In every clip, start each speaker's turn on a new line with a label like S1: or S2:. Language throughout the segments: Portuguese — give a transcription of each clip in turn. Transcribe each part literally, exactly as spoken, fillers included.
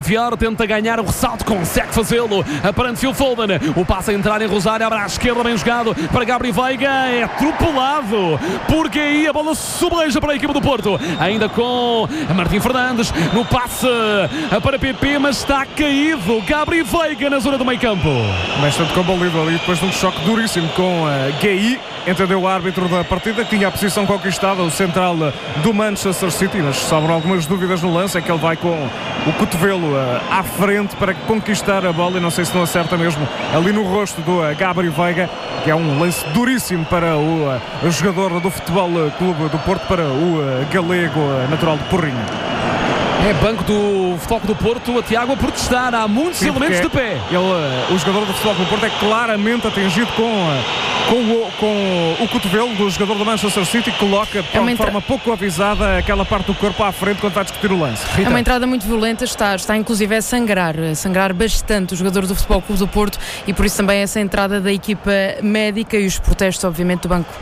S1: Vior tenta ganhar o ressalto, consegue fazê-lo perante Phil Foden. O passe a entrar em Rosário, abre à esquerda, bem jogado para Gabriel Veiga, é atropelado porque aí a bola sobreja para a equipa do Porto, ainda com Martim Fernandes no passe para P P, mas está caído Gabriel Veiga na zona do meio campo.
S2: Bastante combalido ali depois de um choque duríssimo com a G I. Entendeu o árbitro da partida que tinha a posição conquistada, o central do Manchester City, mas sobram algumas dúvidas no lance. É que ele vai com o cotovelo à frente para conquistar a bola e não sei se não acerta mesmo ali no rosto do Gabriel Veiga, que é um lance duríssimo para o, o jogador do Futebol Clube do Porto, para o galego natural de Porrinho.
S1: É banco do Futebol do Porto, a Tiago a protestar, há muitos Sim, elementos de pé.
S2: Ele, o jogador do Futebol do Porto é claramente atingido com, com, o, com o cotovelo do jogador do Manchester City, que coloca é de entra... forma pouco avisada aquela parte do corpo à frente quando está a discutir o lance.
S3: É uma entrada muito violenta, está, está inclusive a sangrar, a sangrar bastante o jogador do Futebol Clube do Porto, e por isso também essa entrada da equipa médica e os protestos, obviamente, do banco.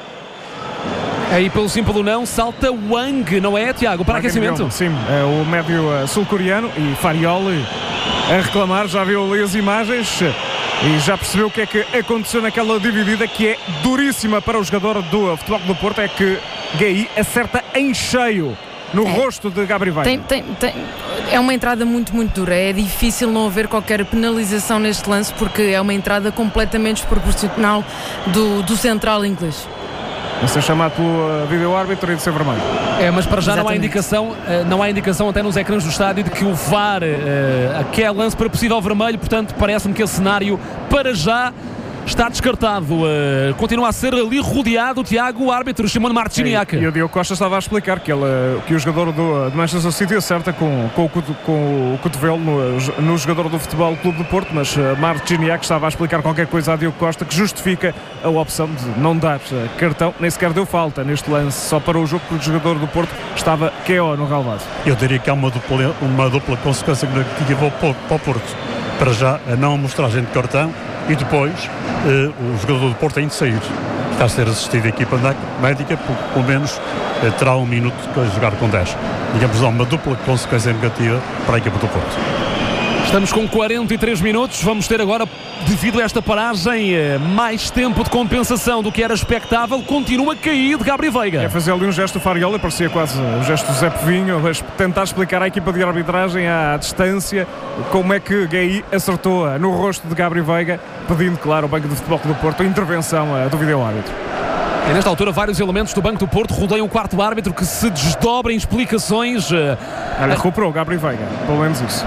S1: Aí pelo simples não, salta Wang, não é, Tiago, para aquecimento?
S2: Sim, é o médio uh, sul-coreano, e Farioli a reclamar, já viu ali as imagens e já percebeu o que é que aconteceu naquela dividida, que é duríssima para o jogador do Futebol do Porto. É que G I acerta em cheio no é. rosto de Gabriel Veiga.
S3: Tem, tem, tem, é uma entrada muito, muito dura. É difícil não haver qualquer penalização neste lance, porque é uma entrada completamente desproporcional do, do central inglês.
S2: A ser chamado pelo uh, vídeo-árbitro e de ser vermelho.
S1: É, mas para já Exatamente. não há indicação, uh, não há indicação até nos ecrãs do estádio de que o V A R uh, quer lance para possível vermelho, portanto parece-me que esse cenário para já está descartado. Uh, continua a ser ali rodeado o Tiago, o árbitro Simone Marciniak.
S2: E o Diogo Costa estava a explicar que, ele, que o jogador do, do Manchester City acerta com, com, o, com o cotovelo no, no jogador do Futebol Clube do Porto, mas uh, Marciniak estava a explicar qualquer coisa a Diogo Costa que justifica a opção de não dar uh, cartão, nem sequer deu falta neste lance, só para o jogo, porque o jogador do Porto estava Q O no relvado.
S4: Eu diria que há uma dupla, uma dupla consequência negativa para o Porto. Para já, a não amostragem de cartão, e depois uh, o jogador do Porto tem de sair. Está a ser assistido a equipa médica, porque pelo menos uh, terá um minuto para jogar com dez. Digamos, há uma dupla consequência negativa para a equipa do Porto.
S1: Estamos com quarenta e três minutos, vamos ter agora, devido a esta paragem, mais tempo de compensação do que era expectável. Continua a cair de Gabriel Veiga.
S2: É fazer ali um gesto Farioli, parecia quase o gesto do Zé Povinho, mas tentar explicar à equipa de arbitragem à distância como é que G I acertou no rosto de Gabriel Veiga, pedindo, claro, ao Banco de Futebol do Porto a intervenção do vídeo-árbitro.
S1: E nesta altura vários elementos do Banco do Porto rodeiam o quarto árbitro, que se desdobra em explicações.
S2: Olha, recuperou Gabriel Veiga, pelo menos isso.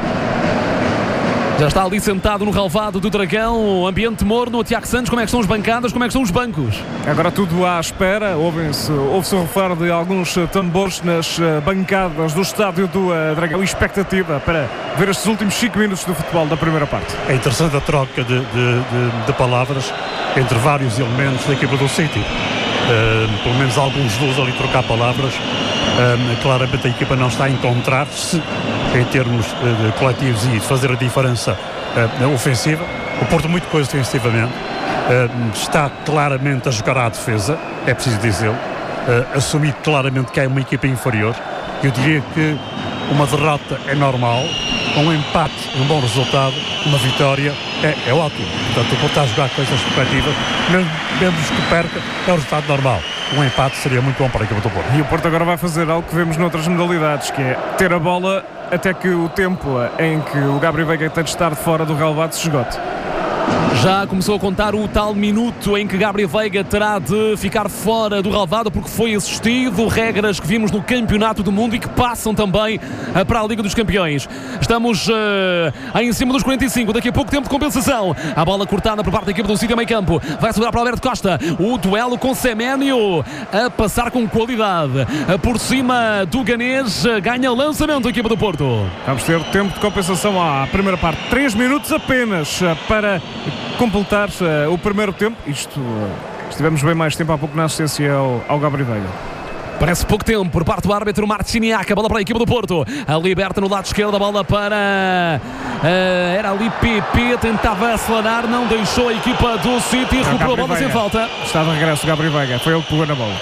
S1: Já está ali sentado no relvado do Dragão, ambiente morno. Tiago Santos, como é que estão as bancadas, como é que estão os bancos?
S2: Agora tudo à espera, ouve-se ouve-se o refar de alguns tambores nas bancadas do estádio do uh, Dragão, expectativa para ver estes últimos cinco minutos do futebol da primeira parte.
S4: É interessante a troca de, de, de, de palavras entre vários elementos da equipa do City. Uh, pelo menos alguns dos ali trocar palavras. Uh, claramente a equipa não está a encontrar-se em termos uh, coletivos e de fazer a diferença uh, ofensiva. O Porto muito coisa defensivamente, uh, está claramente a jogar à defesa, é preciso dizê-lo, uh, assumir claramente que é uma equipa inferior. Eu diria que uma derrota é normal, um empate é um bom resultado, uma vitória é, é ótimo. Portanto, o Porto está a jogar com estas expectativas, mesmo, mesmo que perca, é o resultado normal. Um empate seria muito bom para a equipa do Porto.
S2: E o Porto agora vai fazer algo que vemos noutras modalidades, que é ter a bola até que o tempo em que o Gabriel Veiga tem de estar fora do relvado se esgote.
S1: Já começou a contar o tal minuto em que Gabriel Veiga terá de ficar fora do relvado, porque foi assistido, regras que vimos no Campeonato do Mundo e que passam também uh, para a Liga dos Campeões. Estamos uh, aí em cima dos quarenta e cinco, daqui a pouco tempo de compensação. A bola cortada por parte da equipe do City a meio campo, vai sobrar para Alberto Costa, o duelo com Seménio a passar com qualidade uh, por cima do ganês, uh, ganha lançamento a equipa do Porto.
S2: Vamos ter tempo de compensação à primeira parte, três minutos apenas uh, para completar uh, o primeiro tempo. Isto, uh, estivemos bem mais tempo há pouco na assistência ao, ao Gabriel Veiga.
S1: Parece pouco tempo por parte do árbitro Marciniak. A bola para a equipa do Porto, a liberta no lado esquerdo, a bola para uh, era ali P P, tentava acelerar, não deixou a equipa do City, recuperou a bola sem falta.
S2: Está de regresso o Gabriel Veiga, foi ele que pegou na bola.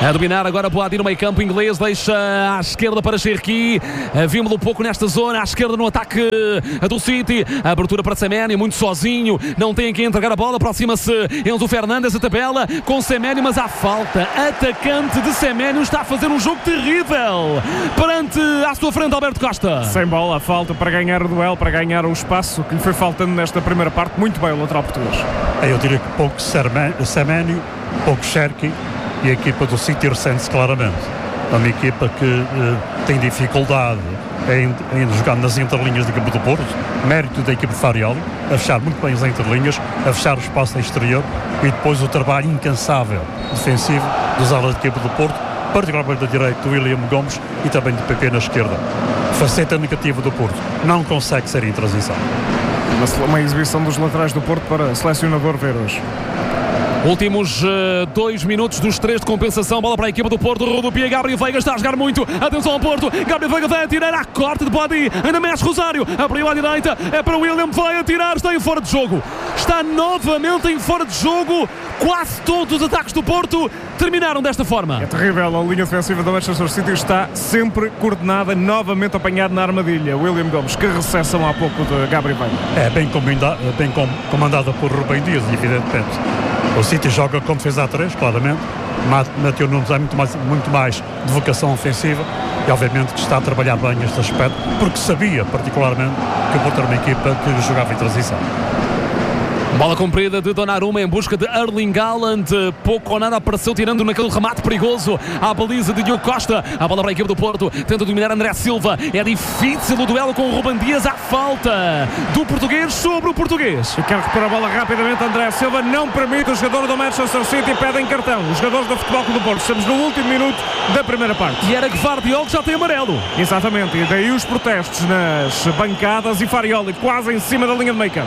S1: A dominar agora Boadi no meio campo inglês, deixa à esquerda para Cherki. Vimos-lo pouco nesta zona, à esquerda no ataque do City. A abertura para Semenyo, muito sozinho, não tem quem entregar a bola. Aproxima-se Enzo Fernandes, a tabela com Semenyo, mas há falta. Atacante de Semenyo está a fazer um jogo terrível perante à sua frente Alberto Costa.
S2: Sem bola, falta para ganhar o duelo, para ganhar o espaço que lhe foi faltando nesta primeira parte. Muito bem o lateral português.
S4: Eu diria que pouco Semenyo, pouco Cherki, e a equipa do City ressente-se claramente. É uma equipa que uh, tem dificuldade em, em jogar nas interlinhas do campo do Porto, mérito da equipa de Farioli, a fechar muito bem as interlinhas, a fechar o espaço exterior, e depois o trabalho incansável defensivo dos alas da equipa do Porto, particularmente da direita do William Gomes e também do P P na esquerda. Faceta negativa do Porto, não consegue ser em transição.
S2: Uma, uma exibição dos laterais do Porto para selecionador ver hoje.
S1: Últimos uh, dois minutos dos três de compensação. Bola para a equipa do Porto. Rodopia. Gabriel Veiga está a jogar muito. Atenção ao Porto. Gabriel Veiga vai atirar à corte de Boadi. Ainda mexe Rosário. Abriu à direita. É para o William. Vai atirar. Está em fora de jogo. Está novamente em fora de jogo. Quase todos os ataques do Porto terminaram desta forma.
S2: É terrível. A linha defensiva do Manchester City está sempre coordenada. Novamente apanhado na armadilha. William Gomes. Que recepção há pouco de Gabriel Veiga.
S4: É bem, comanda bem com comandada por Rubem Dias, evidentemente. O City joga como defesa a três, claramente. Mateus Nunes é muito mais, muito mais de vocação ofensiva e obviamente que está a trabalhar bem este aspecto, porque sabia particularmente que o Porto era uma equipa que jogava em transição.
S1: Bola comprida de Donnarumma em busca de Erling Haaland. Pouco ou nada apareceu, tirando naquele remate perigoso à baliza de Diogo Costa. A bola para a equipe do Porto, tenta dominar André Silva. É difícil o duelo com o Rubem Dias. À falta do português sobre o português.
S2: Quer recuperar a bola rapidamente. André Silva não permite. O jogador do Manchester City pedem cartão. Os jogadores do Futebol Clube do Porto. Estamos no último minuto da primeira parte.
S1: E era Gvardiol que já tem amarelo.
S2: Exatamente, e daí os protestos nas bancadas e Farioli quase em cima da linha de meio campo.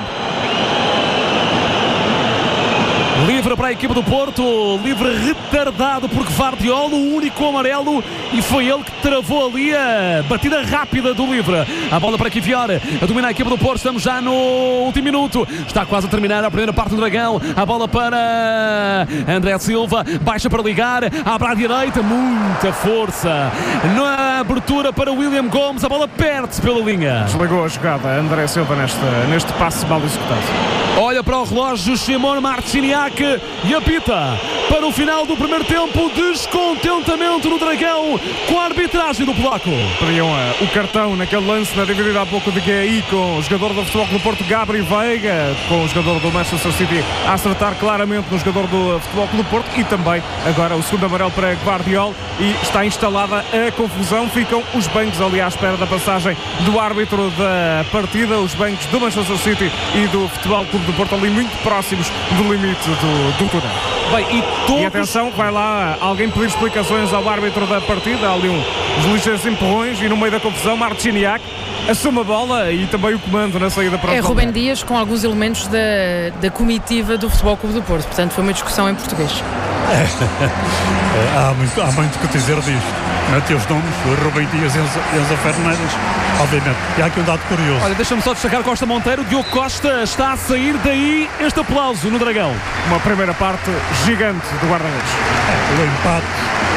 S1: Livre para a equipa do Porto, livre retardado por Gvardiol, o único amarelo, e foi ele que travou ali a batida rápida do livre. A bola para Kivior, a dominar a equipa do Porto, estamos já no último minuto, está quase a terminar a primeira parte do Dragão. A bola para André Silva, baixa para ligar, abre à direita, muita força na abertura para William Gomes, a bola perde-se pela linha.
S2: Desligou a jogada André Silva neste, neste passe mal executado.
S1: Olha para o relógio Simone Marciniak e apita para o final do primeiro tempo. Descontentamento no Dragão com a arbitragem do polaco.
S2: Pediam uh, o cartão naquele lance na dividida há pouco de Gueye com o jogador do Futebol Clube do Porto, Gabriel Veiga, com o jogador do Manchester City a acertar claramente no jogador do Futebol Clube do Porto, e também agora o segundo amarelo para Gvardiol, e está instalada a confusão. Ficam os bancos ali à espera da passagem do árbitro da partida, os bancos do Manchester City e do Futebol Clube do Porto ali muito próximos do limite do, do túnel.
S1: Bem, e, todos...
S2: e atenção, vai lá alguém pedir explicações ao árbitro da partida. Há ali um, uns ligeiros empurrões e no meio da confusão Marciniak assume a bola e também o comando na saída para o
S3: É Rubem Dias com alguns elementos da, da comitiva do Futebol Clube do Porto. Portanto, foi uma discussão em português.
S4: É, há, muito, há muito que dizer disto. Mateus Nunes, Rubem Dias, Enzo, Enzo Fernandes, obviamente. E há aqui um dado curioso.
S1: Olha, deixa-me só destacar Costa Monteiro. Diogo Costa está a sair, daí este aplauso no Dragão.
S2: Uma primeira parte gigante do guarda-redes.
S4: É, o empate.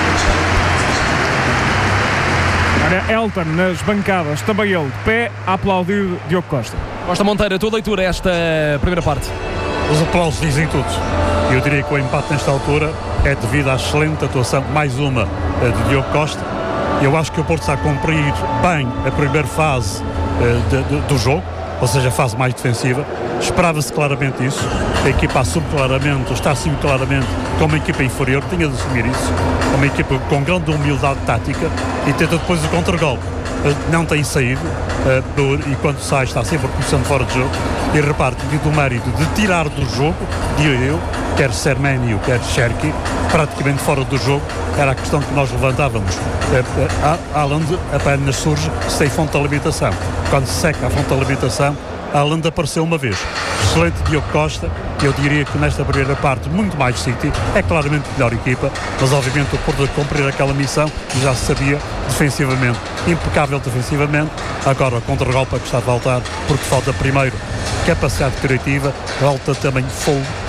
S2: Olha, Elton nas bancadas, também ele de pé a aplaudir Diogo Costa.
S1: Costa Monteiro, a tua leitura esta primeira parte?
S4: Os aplausos dizem tudo. Eu diria que o empate nesta altura é devido à excelente atuação, mais uma, de Diogo Costa. Eu acho que o Porto está a cumprir bem a primeira fase uh, de, de, do jogo, ou seja, a fase mais defensiva. Esperava-se claramente isso. A equipa assume claramente, está a assumir claramente como uma equipa inferior, tinha de assumir isso. É uma equipa com grande humildade tática e tenta depois o contra-golpe. Não tem saído uh, e quando sai está sempre começando fora de jogo. E repare, devido ao mérito de tirar do jogo, diria eu, quer Semenyo, quer Cherki, praticamente fora do jogo, era a questão que nós levantávamos. Uh, Haaland apenas surge sem fonte de alimentação. Quando se seca a fonte de alimentação, Haaland apareceu uma vez. Excelente Diogo Costa. Eu diria que nesta primeira parte muito mais City, é claramente melhor equipa, mas obviamente o Porto a cumprir aquela missão já se sabia defensivamente, impecável defensivamente. Agora o contra-golpe que está a faltar, porque falta primeiro capacidade criativa, falta também fogo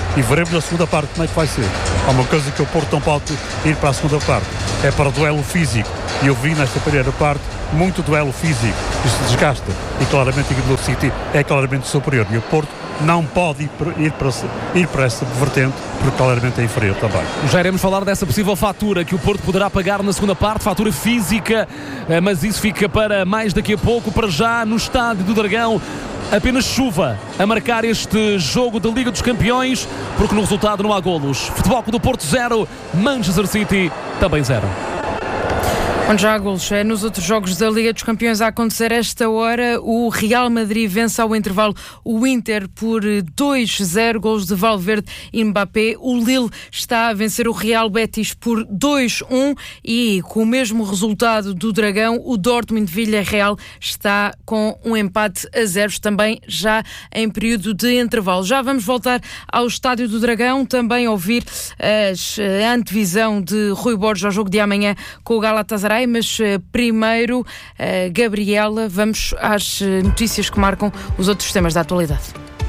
S4: E veremos na segunda parte como é que vai ser. Há uma coisa que o Porto não pode ir para a segunda parte, é para o duelo físico. E eu vi nesta primeira parte muito duelo físico. Isso desgasta. E claramente a equipe do City é claramente superior. E o Porto não pode ir para, ir para, ir para essa vertente, porque claramente é inferior também.
S1: Já iremos falar dessa possível fatura que o Porto poderá pagar na segunda parte, fatura física, mas isso fica para mais daqui a pouco. Para já, no Estádio do Dragão, apenas chuva a marcar este jogo da Liga dos Campeões, porque no resultado não há golos. Futebol Clube do Porto zero, Manchester City também zero.
S3: Onde já há golos, é nos outros jogos da Liga dos Campeões a acontecer esta hora. O Real Madrid vence ao intervalo o Inter por dois a zero, golos de Valverde e Mbappé. O Lille está a vencer o Real Betis por dois a um e com o mesmo resultado do Dragão, o Dortmund Villarreal está com um empate a zeros, também já em período de intervalo. Já vamos voltar ao Estádio do Dragão, também ouvir as, a antevisão de Rui Borges ao jogo de amanhã com o Galatasaray. Mas uh, primeiro, uh, Gabriela, vamos às uh, notícias que marcam os outros temas da atualidade.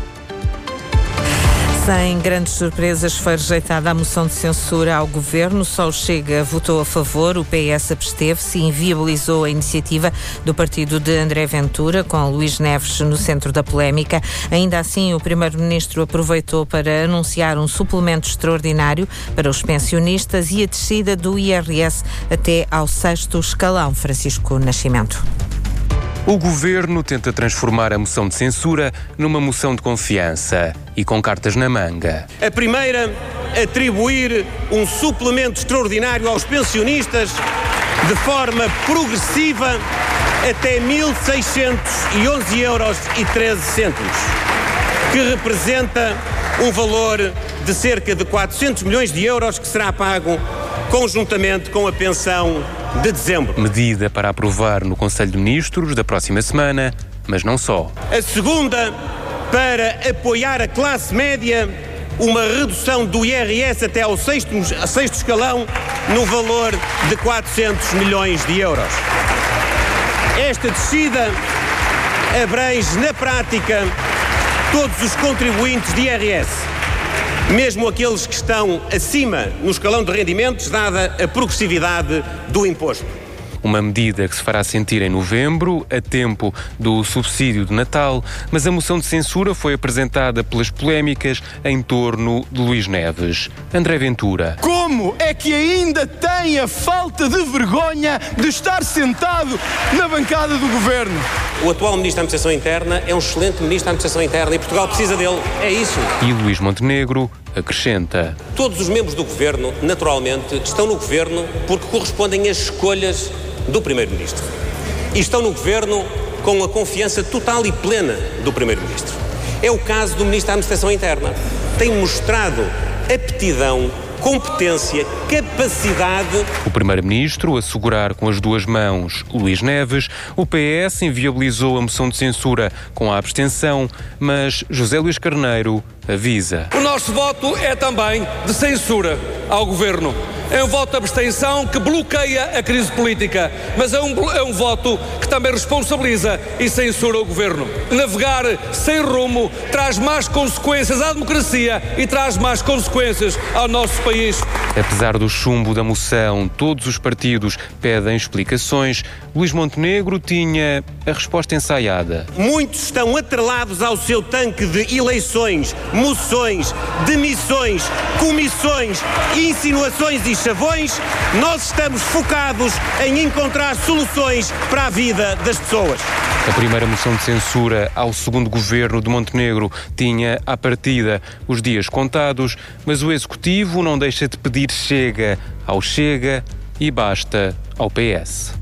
S5: Sem grandes surpresas, foi rejeitada a moção de censura ao Governo. Só o Chega votou a favor, o P S absteve-se e inviabilizou a iniciativa do partido de André Ventura, com Luís Neves no centro da polémica. Ainda assim, o Primeiro-Ministro aproveitou para anunciar um suplemento extraordinário para os pensionistas e a descida do I R S até ao sexto escalão. Francisco Nascimento.
S6: O Governo tenta transformar a moção de censura numa moção de confiança e com cartas na manga.
S7: A primeira, atribuir um suplemento extraordinário aos pensionistas de forma progressiva até mil seiscentos e onze euros e treze cêntimos, que representa um valor de cerca de quatrocentos milhões de euros que será pago conjuntamente com a pensão de dezembro.
S6: Medida para aprovar no Conselho de Ministros da próxima semana, mas não só.
S7: A segunda, para apoiar a classe média, uma redução do I R S até ao sexto, sexto escalão no valor de quatrocentos milhões de euros. Esta descida abrange na prática todos os contribuintes de I R S, mesmo aqueles que estão acima no escalão de rendimentos, dada a progressividade do imposto.
S6: Uma medida que se fará sentir em novembro, a tempo do subsídio de Natal, mas a moção de censura foi apresentada pelas polémicas em torno de Luís Neves. André Ventura.
S8: Como é que ainda tem a falta de vergonha de estar sentado na bancada do Governo?
S7: O atual Ministro da Administração Interna é um excelente Ministro da Administração Interna e Portugal precisa dele. É isso.
S6: E Luís Montenegro acrescenta.
S7: Todos os membros do Governo, naturalmente, estão no Governo porque correspondem às escolhas do Primeiro-Ministro. E estão no Governo com a confiança total e plena do Primeiro-Ministro. É o caso do Ministro da Administração Interna. Tem mostrado aptidão, competência, capacidade.
S6: O Primeiro-Ministro a segurar com as duas mãos Luís Neves. O P S inviabilizou a moção de censura com a abstenção, mas José Luís Carneiro avisa.
S9: O nosso voto é também de censura ao Governo. É um voto de abstenção que bloqueia a crise política, mas é um, é um voto que também responsabiliza e censura o Governo. Navegar sem rumo traz mais consequências à democracia e traz mais consequências ao nosso país.
S6: Apesar do chumbo da moção, todos os partidos pedem explicações. Luís Montenegro tinha a resposta ensaiada.
S7: Muitos estão atrelados ao seu tanque de eleições, moções, demissões, comissões, insinuações e chavões. Nós estamos focados em encontrar soluções para a vida das pessoas.
S6: A primeira moção de censura ao segundo governo de Montenegro tinha, à partida, os dias contados, mas o Executivo não deixa de pedir chega ao Chega e basta ao P S.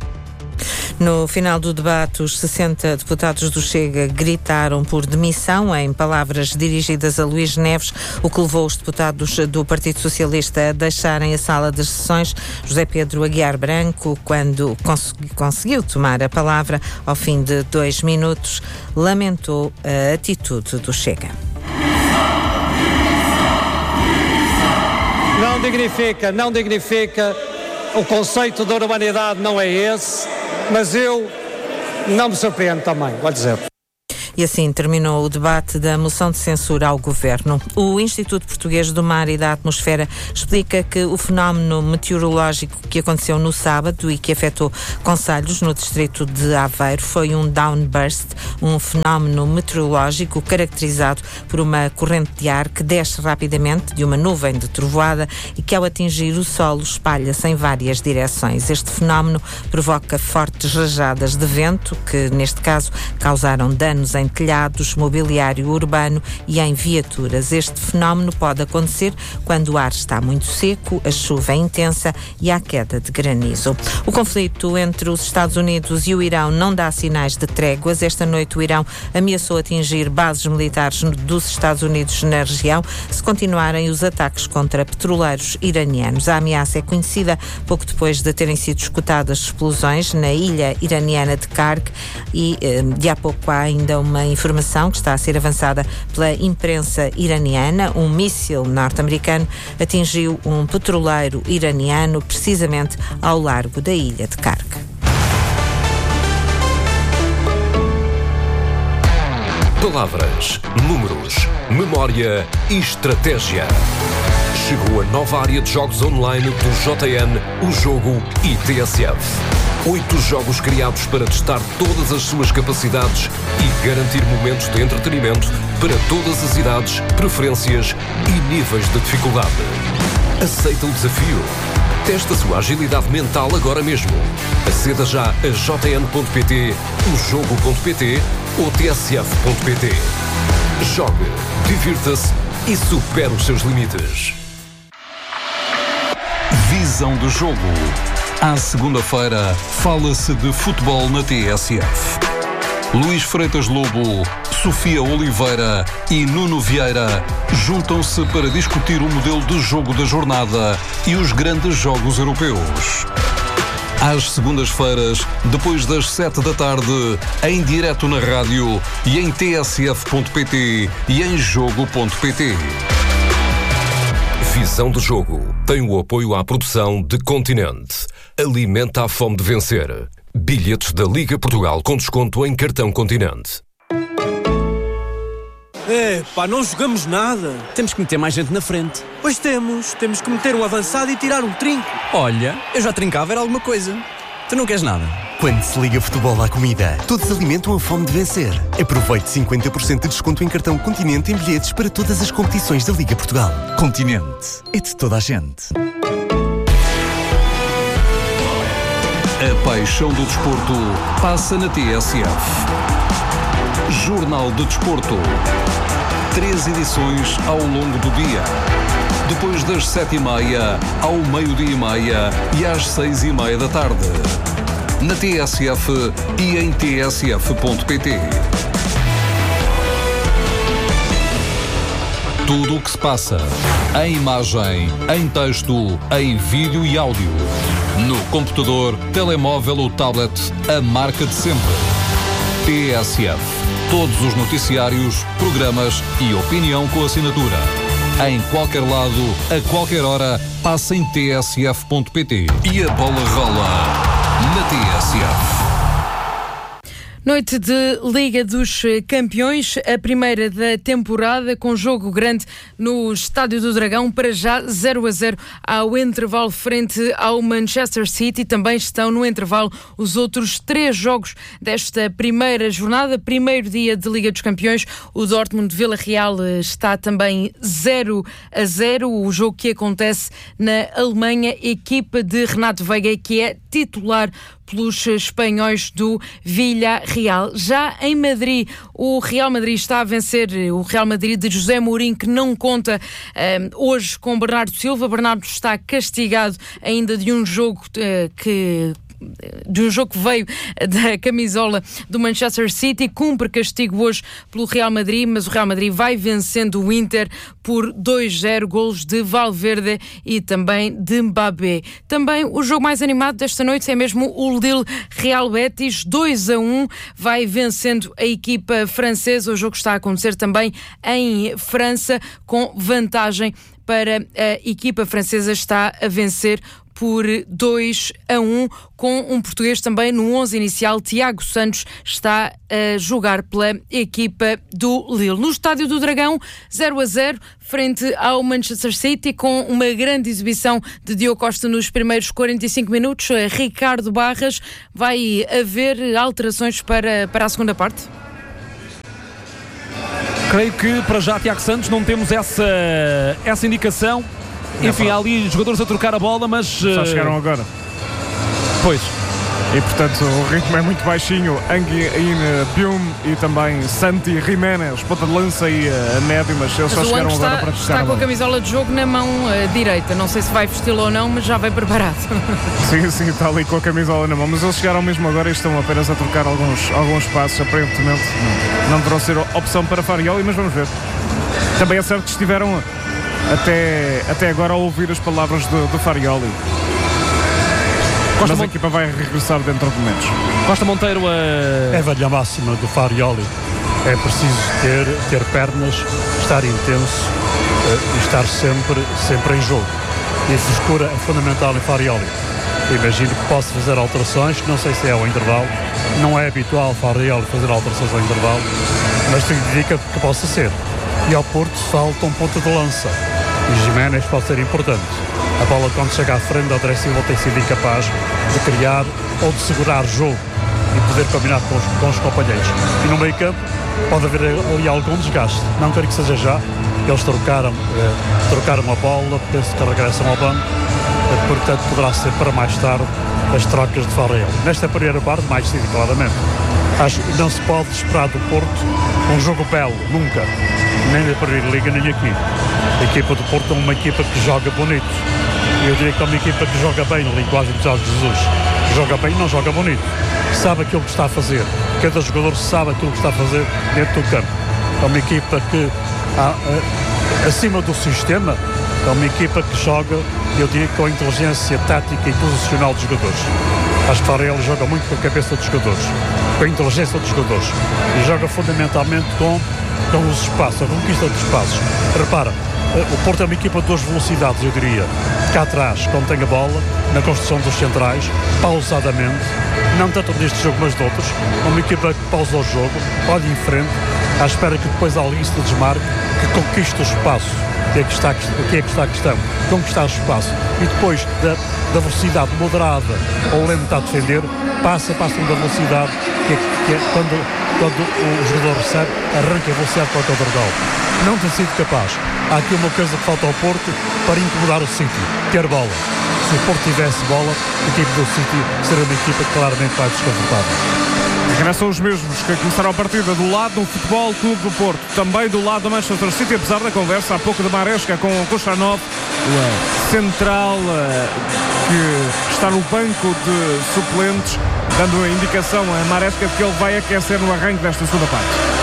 S5: No final do debate, os sessenta deputados do Chega gritaram por demissão, em palavras dirigidas a Luís Neves, o que levou os deputados do Partido Socialista a deixarem a sala das sessões. José Pedro Aguiar Branco, quando cons- conseguiu tomar a palavra, ao fim de dois minutos, lamentou a atitude do Chega.
S10: Não dignifica, não dignifica. O conceito da urbanidade não é esse. Mas eu não me surpreendo também, vou dizer.
S5: E assim terminou o debate da moção de censura ao Governo. O Instituto Português do Mar e da Atmosfera explica que o fenómeno meteorológico que aconteceu no sábado e que afetou concelhos no distrito de Aveiro foi um downburst, um fenómeno meteorológico caracterizado por uma corrente de ar que desce rapidamente de uma nuvem de trovoada e que, ao atingir o solo, espalha-se em várias direções. Este fenómeno provoca fortes rajadas de vento que, neste caso, causaram danos em telhados, mobiliário urbano e em viaturas. Este fenómeno pode acontecer quando o ar está muito seco, a chuva é intensa e há queda de granizo. O conflito entre os Estados Unidos e o Irão não dá sinais de tréguas. Esta noite o Irão ameaçou atingir bases militares dos Estados Unidos na região se continuarem os ataques contra petroleiros iranianos. A ameaça é conhecida pouco depois de terem sido escutadas explosões na ilha iraniana de Kark e de há pouco há ainda uma informação que está a ser avançada pela imprensa iraniana. Um míssil norte-americano atingiu um petroleiro iraniano precisamente ao largo da ilha de Kark.
S11: Palavras, números, memória e estratégia. Chegou a nova área de jogos online do J N, o Jogo e T S F. Oito jogos criados para testar todas as suas capacidades e garantir momentos de entretenimento para todas as idades, preferências e níveis de dificuldade. Aceita o desafio? Testa a sua agilidade mental agora mesmo. Aceda já a j n ponto p t, o jogo ponto p t ou t s f ponto p t. Jogue, divirta-se e supere os seus limites.
S12: Visão do jogo. À segunda-feira, fala-se de futebol na T S F. Luís Freitas Lobo, Sofia Oliveira e Nuno Vieira juntam-se para discutir o modelo de jogo da jornada e os grandes jogos europeus. Às segundas-feiras, depois das sete da tarde, em direto na rádio e em t s f ponto p t e em jogo ponto p t.
S11: Visão do jogo tem o apoio à produção de Continente. Alimenta a fome de vencer. Bilhetes da Liga Portugal com desconto em cartão Continente.
S13: É, pá, não jogamos nada.
S14: Temos que meter mais gente na frente.
S13: Pois temos. Temos que meter um avançado e tirar um trinco.
S14: Olha, eu já trincava, era alguma coisa. Tu não queres nada?
S15: Quando se liga futebol à comida, todos alimentam a fome de vencer. Aproveite cinquenta por cento de desconto em cartão Continente em bilhetes para todas as competições da Liga Portugal. Continente. É de toda a gente.
S12: A paixão do desporto passa na T S F. Jornal de Desporto. Três edições ao longo do dia. Depois das sete e meia, ao meio-dia e meia e às seis e meia da tarde. Na T S F e em t s f ponto p t. Tudo o que se passa, em imagem, em texto, em vídeo e áudio. No computador, telemóvel ou tablet, a marca de sempre. T S F. Todos os noticiários, programas e opinião com assinatura. Em qualquer lado, a qualquer hora, passa em t s f ponto p t. E a bola rola na T S F.
S3: Noite de Liga dos Campeões, a primeira da temporada, com jogo grande no Estádio do Dragão, para já zero a zero ao intervalo frente ao Manchester City. Também estão no intervalo os outros três jogos desta primeira jornada, primeiro dia de Liga dos Campeões. O Dortmund de Vila Real está também zero a zero, o jogo que acontece na Alemanha, equipa de Renato Veiga, que é titular pelos espanhóis do Villarreal. Já em Madrid, o Real Madrid está a vencer o Real Madrid de José Mourinho, que não conta um, hoje com Bernardo Silva. Bernardo está castigado ainda de um jogo uh, que... de um jogo que veio da camisola do Manchester City, cumpre castigo hoje pelo Real Madrid, mas o Real Madrid vai vencendo o Inter por dois a zero, golos de Valverde e também de Mbappé. Também o jogo mais animado desta noite é mesmo o Lille Real Betis, dois a um, vai vencendo a equipa francesa. O jogo está a acontecer também em França, com vantagem para a equipa francesa, está a vencer por dois a um, com um português também no onze inicial. Tiago Santos está a jogar pela equipa do Lille. No Estádio do Dragão, zero a zero, frente ao Manchester City, com uma grande exibição de Diogo Costa nos primeiros quarenta e cinco minutos. Ricardo Barras, vai haver alterações para, para a segunda parte?
S1: Creio que para já, Tiago Santos, não temos essa, essa indicação. Enfim, há ali jogadores a trocar a bola, mas...
S2: Só chegaram agora.
S1: Pois.
S2: E portanto o ritmo é muito baixinho. Anguin Bium e também Santi Jiménez, ponta de lança e a médio, mas eles só chegaram
S3: está,
S2: agora para testar.
S3: Está com a camisola de jogo na mão uh, direita. Não sei se vai vesti-la ou não, mas já vai preparado.
S2: Sim, sim, está ali com a camisola na mão. Mas eles chegaram mesmo agora e estão apenas a trocar alguns, alguns passos. Aparentemente não deverão ser opção para Farioli, mas vamos ver. Também é certo que estiveram até, até agora a ouvir as palavras do, do Farioli. Costa Mas a Mont... equipa vai regressar dentro de momentos.
S1: Costa Monteiro a...
S4: É a velha máxima do Farioli. É preciso ter, ter pernas, estar intenso uh, e estar sempre, sempre em jogo. E a frescura é fundamental em Farioli. Imagino que posso fazer alterações, não sei se é ao intervalo. Não é habitual Farioli fazer alterações ao intervalo, mas tudo indica que possa ser. E ao Porto falta um ponto de lança. E Jiménez pode ser importante. A bola, quando chega à frente, André Silva tem sido incapaz de criar ou de segurar jogo e poder combinar com os, com os companheiros. E no meio campo pode haver ali algum desgaste. Não quero que seja já. Eles trocaram, eh, trocaram a bola, penso que regressam ao banco. Eh, portanto, poderá ser para mais tarde as trocas de Farioli. Nesta primeira parte, mais cedo, claramente. Acho que não se pode esperar do Porto um jogo belo, nunca. Nem na Primeira Liga, nem aqui. A equipa do Porto é uma equipa que joga bonito. Eu diria que é uma equipa que joga bem na linguagem de Jorge Jesus. Joga bem e não joga bonito. Sabe aquilo que está a fazer. Cada jogador sabe aquilo que está a fazer dentro do campo. É uma equipa que, acima do sistema, é uma equipa que joga, eu diria, com a inteligência tática e posicional dos jogadores. Acho que Farioli joga muito com a cabeça dos jogadores, com a inteligência dos jogadores. E joga fundamentalmente com, com os espaços, a conquista dos espaços. Repara, o Porto é uma equipa de duas velocidades, eu diria. Cá atrás, quando tem a bola, na construção dos centrais, pausadamente, não tanto neste jogo, mas de outros. É uma equipa que pausa o jogo, olha em frente, à espera que depois a linha se desmarque, que conquiste o espaço. O que é que está, o que é que está a questão? Conquistar o espaço. E depois da, da velocidade moderada ou lenta a defender, passa, passa da velocidade, que é, que é quando, quando o jogador recebe, arranca a velocidade para o Todorgal. Não tem sido capaz. Há aqui uma coisa que falta ao Porto para incomodar o City, ter bola. Se o Porto tivesse bola, a equipe do City seria uma equipa que claramente vai desconfortável.
S2: Regressam os mesmos que começaram a partida do lado do Futebol Clube do Porto, também do lado do Manchester City, apesar da conversa há pouco de Maresca com o Kuchanov, o central que está no banco de suplentes, dando a indicação a Maresca de que ele vai aquecer no arranque desta segunda parte.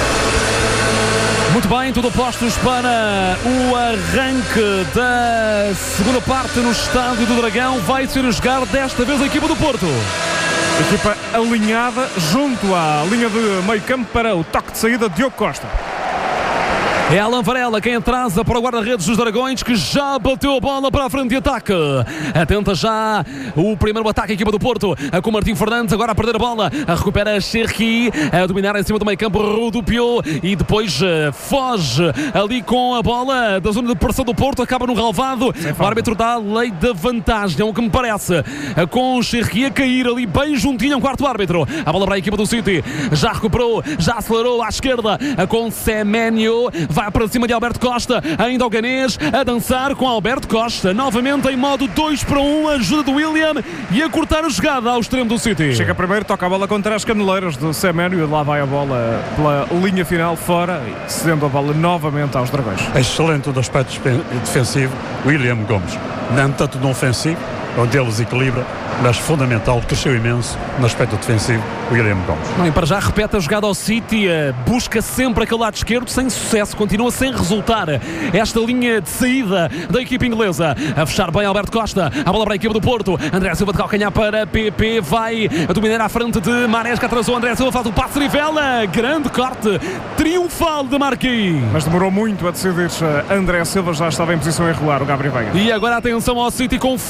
S1: Muito bem, tudo postos para o arranque da segunda parte no Estádio do Dragão. Vai ser a jogar desta vez a equipa do Porto.
S2: Equipa alinhada junto à linha de meio campo para o toque de saída de Diogo Costa.
S1: É Alan Varela quem atrasa para o guarda-redes dos Dragões, que já bateu a bola para a frente de ataque. Atenta já o primeiro ataque, a equipa do Porto, com Martim Fernandes, agora a perder a bola, a recupera Cherki, a dominar em cima do meio campo, rodopiou e depois uh, foge ali com a bola da zona de pressão do Porto, acaba no relvado. O árbitro dá a lei da vantagem, é o que me parece, com Cherki a cair ali bem juntinho ao quarto árbitro. A bola para a equipa do City, já recuperou, já acelerou à esquerda com Semenyo. Vai para cima de Alberto Costa, ainda o ganês a dançar com Alberto Costa, novamente em modo dois para um, ajuda do William e a cortar a jogada ao extremo do City.
S2: Chega primeiro, toca a bola contra as caneleiras do Semenyo e lá vai a bola pela linha final fora, cedendo a bola novamente aos Dragões.
S4: Excelente do aspecto defensivo, William Gomes, não tanto no ofensivo, onde ele desequilibra, mas fundamental, cresceu imenso no aspecto defensivo, William Gomes.
S1: Não, e para já repete a jogada ao City, busca sempre aquele lado esquerdo, sem sucesso, continua sem resultar esta linha de saída da equipe inglesa. A fechar bem Alberto Costa, a bola para a equipe do Porto, André Silva de calcanhar para P P, vai a dominar à frente de Maresca, atrasou André Silva, faz o passe Rivela, grande corte, triunfal de Marquinhos.
S2: Mas demorou muito a decidir, André Silva já estava em posição irregular, o Gabriel Veiga.
S1: E agora atenção ao City com Foden.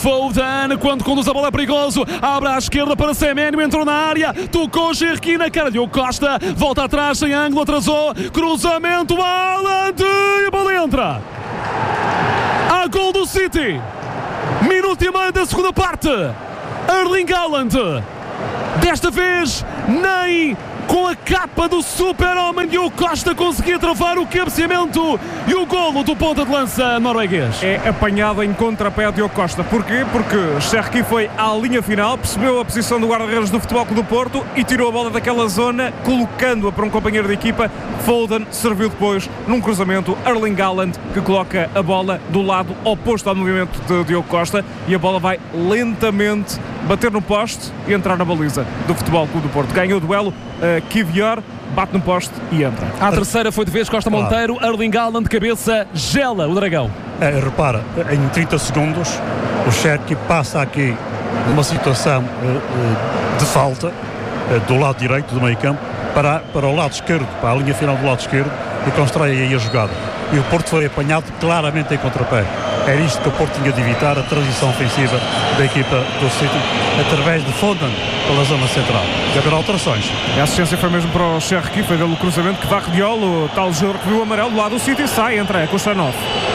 S1: Willian, quando conduz a bola é perigoso, abre à esquerda para Semenyo, entrou na área, tocou Cherki na cara de Costa, volta atrás, sem ângulo, atrasou, cruzamento, Haaland, e a bola entra. Há gol do City, minuto e meio da segunda parte. Erling Haaland, desta vez nem com a capa do super-homem Diogo Costa conseguia travar o cabeceamento e o golo do ponta de lança norueguês.
S2: É apanhado em contrapé Diogo Costa. Porquê? Porque Cherki foi à linha final, percebeu a posição do guarda-redes do Futebol Clube do Porto e tirou a bola daquela zona, colocando-a para um companheiro de equipa. Foden serviu depois num cruzamento, Erling Haaland, que coloca a bola do lado oposto ao movimento de Diogo Costa, e a bola vai lentamente bater no poste e entrar na baliza do Futebol Clube do Porto. Ganhou o duelo, uh, Kivior bate no poste e entra.
S1: À terceira foi de vez Costa Monteiro, Erling Haaland de cabeça, gela o Dragão.
S4: É, repara, em trinta segundos o Cherki passa aqui numa situação uh, uh, de falta uh, do lado direito do meio campo para, para o lado esquerdo, para a linha final do lado esquerdo, e constrói aí a jogada. E o Porto foi apanhado claramente em contrapé. Era isto que o Porto tinha de evitar, a transição ofensiva da equipa do City, através de Foden pela zona central. E haver alterações.
S2: A assistência foi mesmo para o Cherki, foi dele o cruzamento que varre de olo, o tal jogador que viu o amarelo do lado do City, sai, entra, é Kustanov.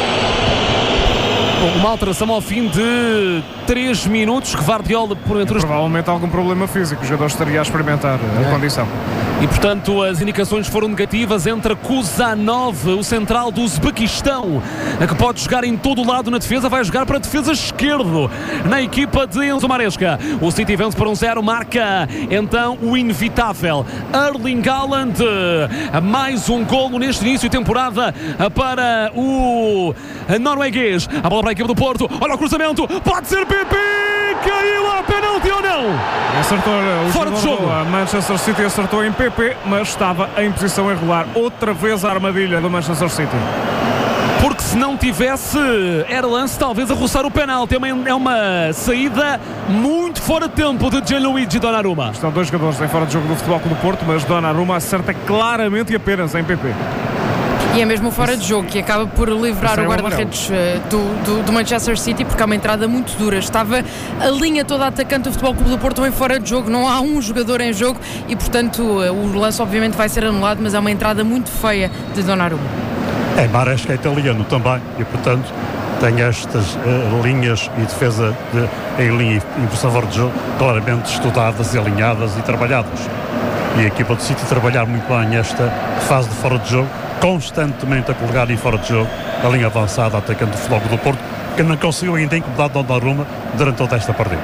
S1: Uma alteração ao fim de três minutos, que Guardiola por entre os...
S2: Provavelmente algum problema físico, o jogador estaria a experimentar a é. condição.
S1: E portanto as indicações foram negativas entre Kuzanov, o central do Uzbequistão, a que pode jogar em todo o lado na defesa, vai jogar para a defesa esquerdo na equipa de Enzo Maresca. O City vence por um zero, marca então o inevitável Erling Haaland, mais um golo neste início de temporada para o norueguês. A bola para a equipa do Porto, olha o cruzamento, pode ser P P, caiu a penalti ou não?
S2: Acertou o
S1: fora de jogo.
S2: A Manchester City acertou em P P, mas estava em posição irregular. Outra vez a armadilha do Manchester City.
S1: Porque se não tivesse, era lance talvez a roçar o penalti. É uma, é uma saída muito fora de tempo de Gianluigi Donnarumma.
S2: Estão dois jogadores em fora de jogo do Futebol Clube do Porto, mas Donnarumma acerta claramente e apenas em P P.
S3: E é mesmo fora de jogo, que acaba por livrar o guarda-redes do, do, do Manchester City, porque há uma entrada muito dura. Estava a linha toda atacante do Futebol Clube do Porto em fora de jogo, não há um jogador em jogo e, portanto, o lance obviamente vai ser anulado, mas é uma entrada muito feia de Donnarumma.
S4: É, Maresca é italiano também e, portanto, tem estas uh, linhas e defesa de, em linha e posição fora de jogo claramente estudadas, alinhadas e trabalhadas. E a equipa do City trabalhar muito bem esta fase de fora de jogo, constantemente a colocar em fora de jogo a linha avançada atacante do Futebol do Porto, que não conseguiu ainda incomodar Donnarumma durante toda esta partida.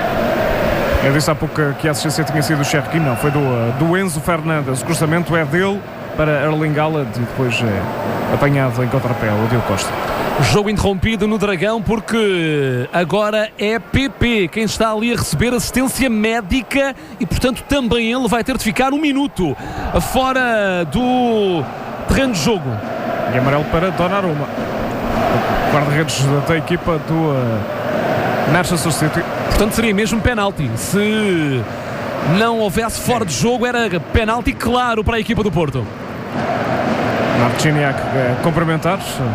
S2: Eu disse há pouco que a assistência tinha sido do Cherki, não, foi do, do Enzo Fernandes. O cruzamento é dele para Erling Haaland e depois é apanhado em contrapé o Diogo Costa.
S1: Jogo interrompido no Dragão porque agora é P P quem está ali a receber assistência médica e, portanto, também ele vai ter de ficar um minuto fora do terreno de jogo.
S2: E amarelo para Donnarumma, guarda-redes da equipa do uh, Manchester City.
S1: Portanto, seria mesmo penalti. Se não houvesse fora de jogo, era penalti claro para a equipa do Porto.
S2: Marciniak é, cumprimentar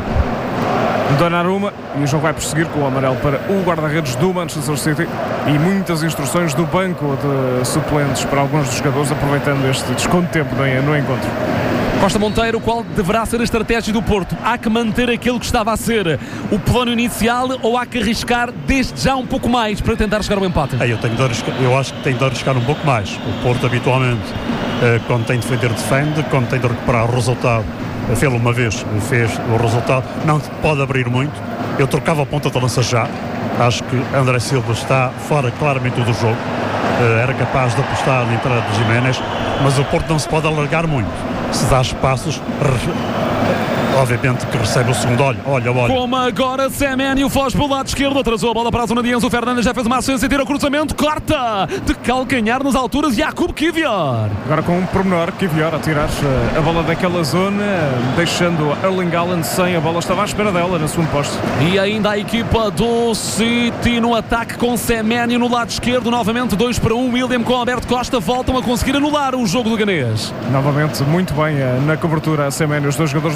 S2: Donnarumma e o jogo vai prosseguir com o amarelo para o guarda-redes do Manchester City e muitas instruções do banco de suplentes para alguns dos jogadores, aproveitando este desconto de tempo no encontro.
S1: Costa Monteiro, qual deverá ser a estratégia do Porto? Há que manter aquilo que estava a ser o plano inicial ou há que arriscar desde já um pouco mais para tentar chegar ao empate?
S4: É, eu, tenho de arriscar, eu acho que tem de arriscar um pouco mais. O Porto habitualmente, eh, quando tem de defender, defende, quando tem de recuperar o resultado, fez-lo uma vez, fez o resultado, não pode abrir muito. Eu trocava a ponta de lança já. Acho que André Silva está fora claramente do jogo. Eh, era capaz de apostar na entrada de Giménez, mas o Porto não se pode alargar muito. Se dá espaços, obviamente que recebe o segundo olho. Olha, olha.
S1: Como agora Semenyo foge pelo lado esquerdo, atrasou a bola para a zona de Enzo Fernandes, já fez uma assistência, tira o cruzamento, corta de calcanhar nas alturas, Jakub Kivior.
S2: Agora com um pormenor, Kivior a tirar a bola daquela zona, deixando Erling Haaland sem a bola, estava à espera dela na segundo posto.
S1: E ainda a equipa do City no ataque com Semenyo no lado esquerdo, novamente dois para um, William com Alberto Costa voltam a conseguir anular o jogo do ganês.
S2: Novamente muito bem na cobertura a Semenyo, os dois jogadores do Futebol Clube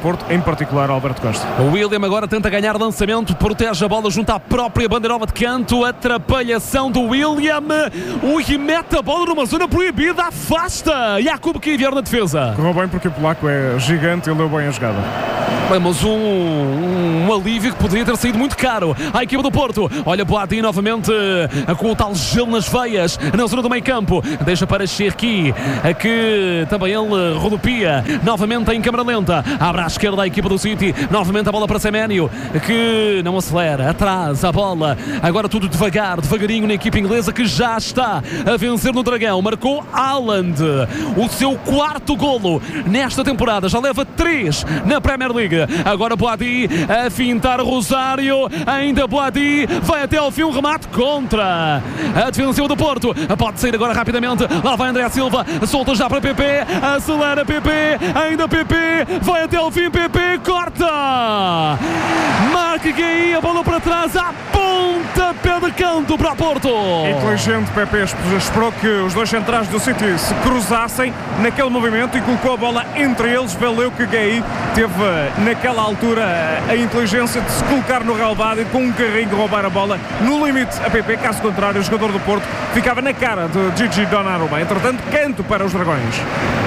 S2: Porto, em particular Alberto Costa.
S1: O William agora tenta ganhar lançamento, protege a bola junto à própria bandeirova de canto, atrapalhação do William, o mete a bola numa zona proibida, afasta, Jakub Kivior na defesa.
S2: Correu bem porque o polaco é gigante e ele deu bem a jogada.
S1: Bem, mas um, um, um alívio que poderia ter saído muito caro à equipa do Porto. Olha Boadi novamente com o tal gelo nas veias na zona do meio campo, deixa para Cherki, que também ele rodopia novamente em câmara lenta, abre à esquerda a equipa do City, novamente a bola para Semenyo, que não acelera, atrás a bola, agora tudo devagar, devagarinho na equipa inglesa, que já está a vencer no Dragão. Marcou Haaland o seu quarto golo nesta temporada, já leva três na Premier League. Agora Boadi a fintar Rosário, ainda Boadi vai até ao fim, um remate contra a defensiva do Porto, pode sair agora rapidamente, lá vai André Silva, solta já para P P, acelera P P, ainda P P, vai até ao fim, P P, corta, marca Gueye, a bola para trás, a ponta, pé de canto para o Porto.
S2: Inteligente P P, esperou que os dois centrais do City se cruzassem naquele movimento e colocou a bola entre eles. Valeu que Gueye teve naquela altura a inteligência de se colocar no relvado e com um carrinho roubar a bola no limite a P P, caso contrário o jogador do Porto ficava na cara de Gigi Donnarumma. Entretanto, canto para os Dragões.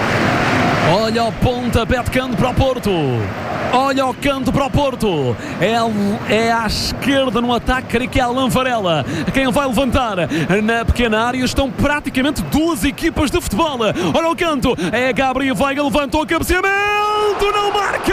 S1: Olha o pontapé de canto para o Porto. Olha o canto para o Porto. É, é à esquerda no ataque, creio que é Alan Varela quem vai levantar na pequena área. Estão praticamente duas equipas de futebol. Olha o canto, é Gabriel Veiga, levantou o cabeceamento, não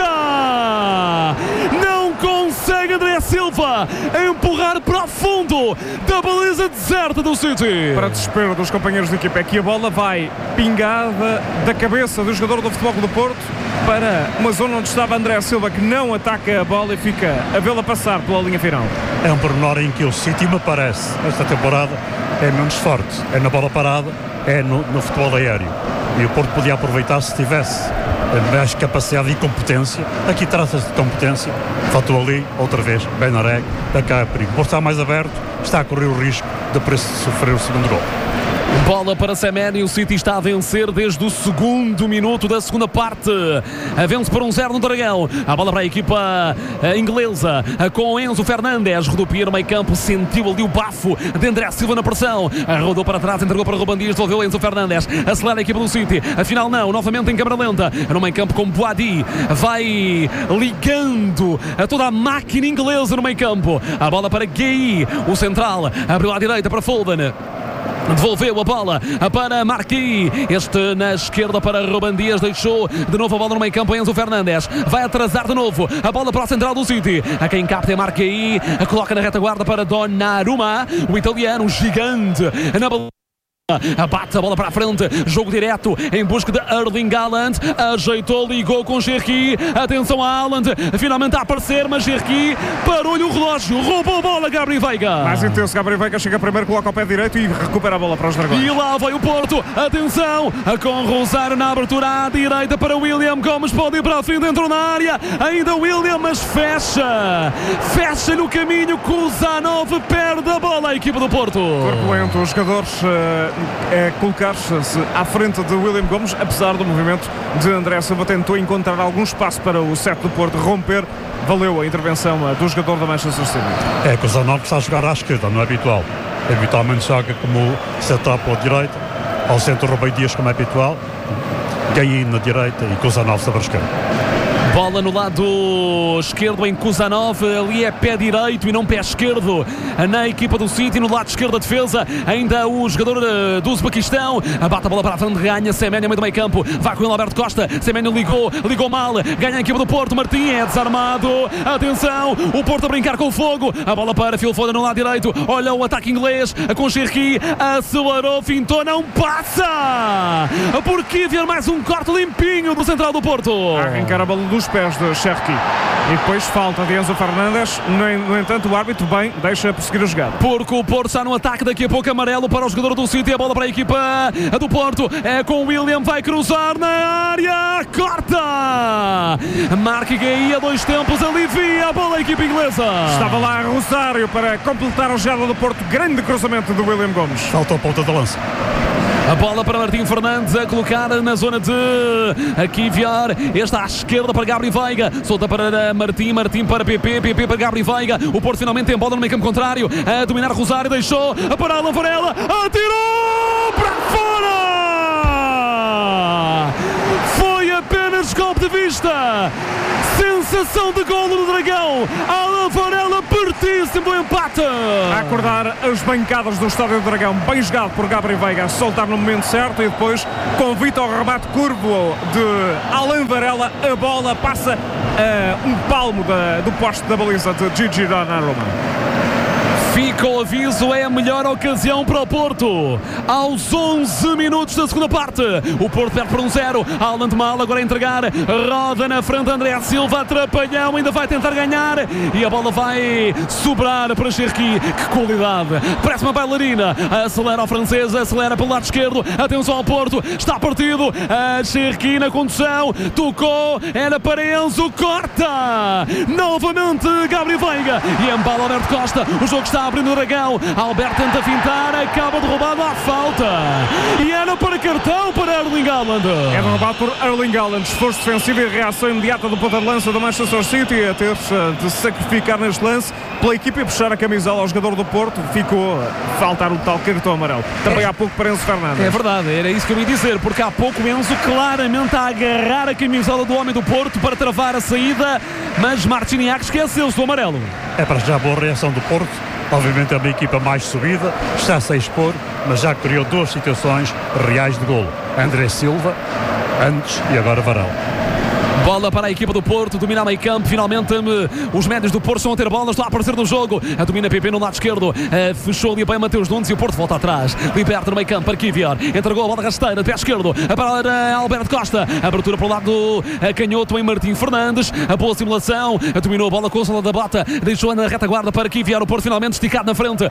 S1: marca, não consegue André Silva empurrar para o fundo da baliza deserta do City.
S2: Para desespero dos companheiros de equipa, é que a bola vai pingada da cabeça do jogador do Futebol Clube do Porto para uma zona onde estava André Silva, que não ataca a bola e fica a vê-la passar pela linha final.
S4: É um pormenor em que o City, me parece, esta temporada é menos forte, é na bola parada, é no, no futebol aéreo, e o Porto podia aproveitar se tivesse mais capacidade e competência. Aqui trata-se de competência, faltou ali, outra vez, Benarek, da cá a perigo. O Porto está mais aberto, está a correr o risco de preço de sofrer o segundo gol.
S1: Bola para Semenyo, o City está a vencer desde o segundo minuto da segunda parte, a vence por um zero no Dragão. A bola para a equipa inglesa com Enzo Fernandes, rodopia no meio campo, sentiu ali o bafo de André Silva na pressão, rodou para trás, entregou para Ruben Dias, devolveu Enzo Fernandes, acelera a equipa do City, afinal não, novamente em câmara lenta, no meio campo com Boadi, vai ligando a toda a máquina inglesa no meio campo. A bola para Gueye, o central, abriu à direita para Foden, devolveu a bola para Marquinhos, este na esquerda para Ruben Dias, deixou de novo a bola no meio campo. Enzo Fernandes vai atrasar de novo a bola para o central do City, a quem capta é Marquinhos, coloca na retaguarda para Donnarumma, o italiano gigante na bola. Abate a bola para a frente, jogo direto em busca de Erling Haaland, ajeitou, ligou com Cherki, atenção a Haaland, finalmente a aparecer, mas Cherki parou-lhe o relógio, roubou a bola Gabriel Veiga.
S2: Mais intenso, Gabriel Veiga chega primeiro, coloca o pé direito e recupera a bola para os Dragões.
S1: E lá vai o Porto, atenção, com Rosário na abertura à direita para William Gomes, pode ir para a frente, dentro na área, ainda William, mas fecha, fecha no caminho, Kuzanov perde a bola, a equipa do Porto.
S2: Corpo lento, os jogadores uh, é colocar-se à frente de William Gomes, apesar do movimento de André Silva, tentou encontrar algum espaço para o sete do Porto romper. Valeu a intervenção do jogador da Manchester City.
S4: É que o Kuzanov está a jogar à esquerda, não é habitual. Habitualmente joga como setup à direita, ao centro Ruben Dias, como é habitual, Gueye na direita e Kuzanov sobre a esquerda.
S1: Bola no lado esquerdo em Kuzanov, ali é pé direito e não pé esquerdo na equipa do City. No lado esquerdo da defesa, ainda o jogador uh, do Uzbequistão, bate a bola para a frente, ganha Semenyo no meio do meio campo, vai com ele Alberto Costa, Semenyo ligou, ligou mal, ganha a equipa do Porto, Martim é desarmado, atenção, o Porto a brincar com o fogo, a bola para Phil Foden no lado direito, olha o ataque inglês, com Cherki, acelerou, fintou, não passa, por Kivior, mais um corte limpinho do central do Porto.
S2: A arrancar a bola dos pés de Cherki. E depois falta de Enzo Fernandes. No, no entanto, o árbitro bem deixa prosseguir a jogada.
S1: Porque o Porto está no ataque, daqui a pouco amarelo para o jogador do City. A bola para a equipa do Porto. É com o William, vai cruzar na área. Corta! Marca Gueye a dois tempos, alivia a bola a equipa inglesa.
S2: Estava lá Rosário para completar a jogada do Porto. Grande cruzamento do William Gomes.
S4: Faltou a ponta da lança.
S1: A bola para Martim Fernandes a colocar na zona de aqui Viar. Esta à esquerda para Gabriel Veiga. Solta para Martim, Martim para P P, P P para Gabriel Veiga. O Porto finalmente tem bola no meio campo contrário. A dominar Rosário, deixou a parar Alan Varela. Atirou para fora! Foi apenas golpe de vista. Sensação de golo do Dragão. Alan Varela, pertíssimo empate.
S2: A acordar as bancadas do Estádio do Dragão. Bem jogado por Gabriel Veiga, a soltar no momento certo e depois convite ao remate curvo de Alan Varela. A bola passa a um palmo da, do poste da baliza de Gigi Donnarumma.
S1: Fica o aviso, é a melhor ocasião para o Porto. Aos onze minutos da segunda parte, o Porto perde por um zero. Alan de Mal agora a entregar, roda na frente André Silva, atrapalhão, ainda vai tentar ganhar e a bola vai sobrar para Cherki. Que qualidade, parece uma bailarina. Acelera o francês, acelera pelo lado esquerdo. Atenção ao Porto, está partido. A Cherki na condução, tocou, era para Enzo, corta novamente Gabriel Veiga e embala Alberto Costa. O jogo está abrindo o Dragão. Alberto tenta fintar, acaba derrubado à falta. E era para cartão para Erling Haaland.
S2: É derrubado por Erling Haaland. Esforço defensivo e reação imediata do ponta de lança do Manchester City a ter de sacrificar neste lance pela equipa e puxar a camisola ao jogador do Porto. Ficou a faltar o tal cartão amarelo. Também
S1: é.
S2: há pouco para Enzo Fernandes.
S1: É verdade, era isso que eu ia dizer, porque há pouco Enzo claramente a agarrar a camisola do homem do Porto para travar a saída, mas Marciniak esqueceu-se do amarelo.
S4: É para já boa reação do Porto. Obviamente é uma equipa mais subida, está-se a expor, mas já criou duas situações reais de golo. André Silva, antes e agora Varela.
S1: Bola para a equipa do Porto, domina meio campo, finalmente os médios do Porto estão a ter bola, estão a aparecer no jogo, a domina P P no lado esquerdo, uh, fechou ali bem Mateus Nunes e o Porto volta atrás, liberta no meio campo para Kivior, entregou a bola rasteira, pé esquerdo, para Alberto Costa, abertura para o lado do canhoto em Martim Fernandes, a boa simulação, dominou a bola com o Sola da Bota, deixou na retaguarda para Kivior, o Porto finalmente esticado na frente,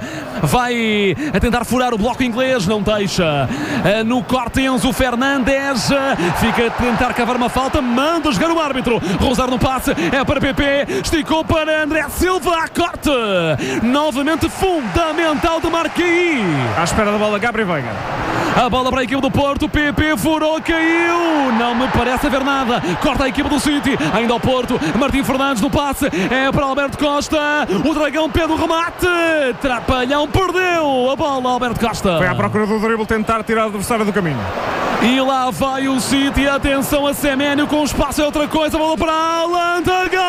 S1: vai a tentar furar o bloco inglês, não deixa, uh, no corte Enzo Fernandes, uh, fica a tentar cavar uma falta, manda jogar o árbitro, Rosário no passe, é para P P, esticou para André Silva, a corte, novamente fundamental de Marquinhos.
S2: À espera da bola, Gabriel Veiga.
S1: A bola para a equipe do Porto, P P furou, caiu, não me parece haver nada, corta a equipe do City, ainda ao Porto, Martim Fernandes no passe, é para Alberto Costa, o Dragão pede o remate, Trapalhão perdeu a bola, Alberto Costa.
S2: Foi à procura do drible tentar tirar o adversário do caminho.
S1: E lá vai o City, atenção a Seménio com espaço é outra coisa, bola para Haaland,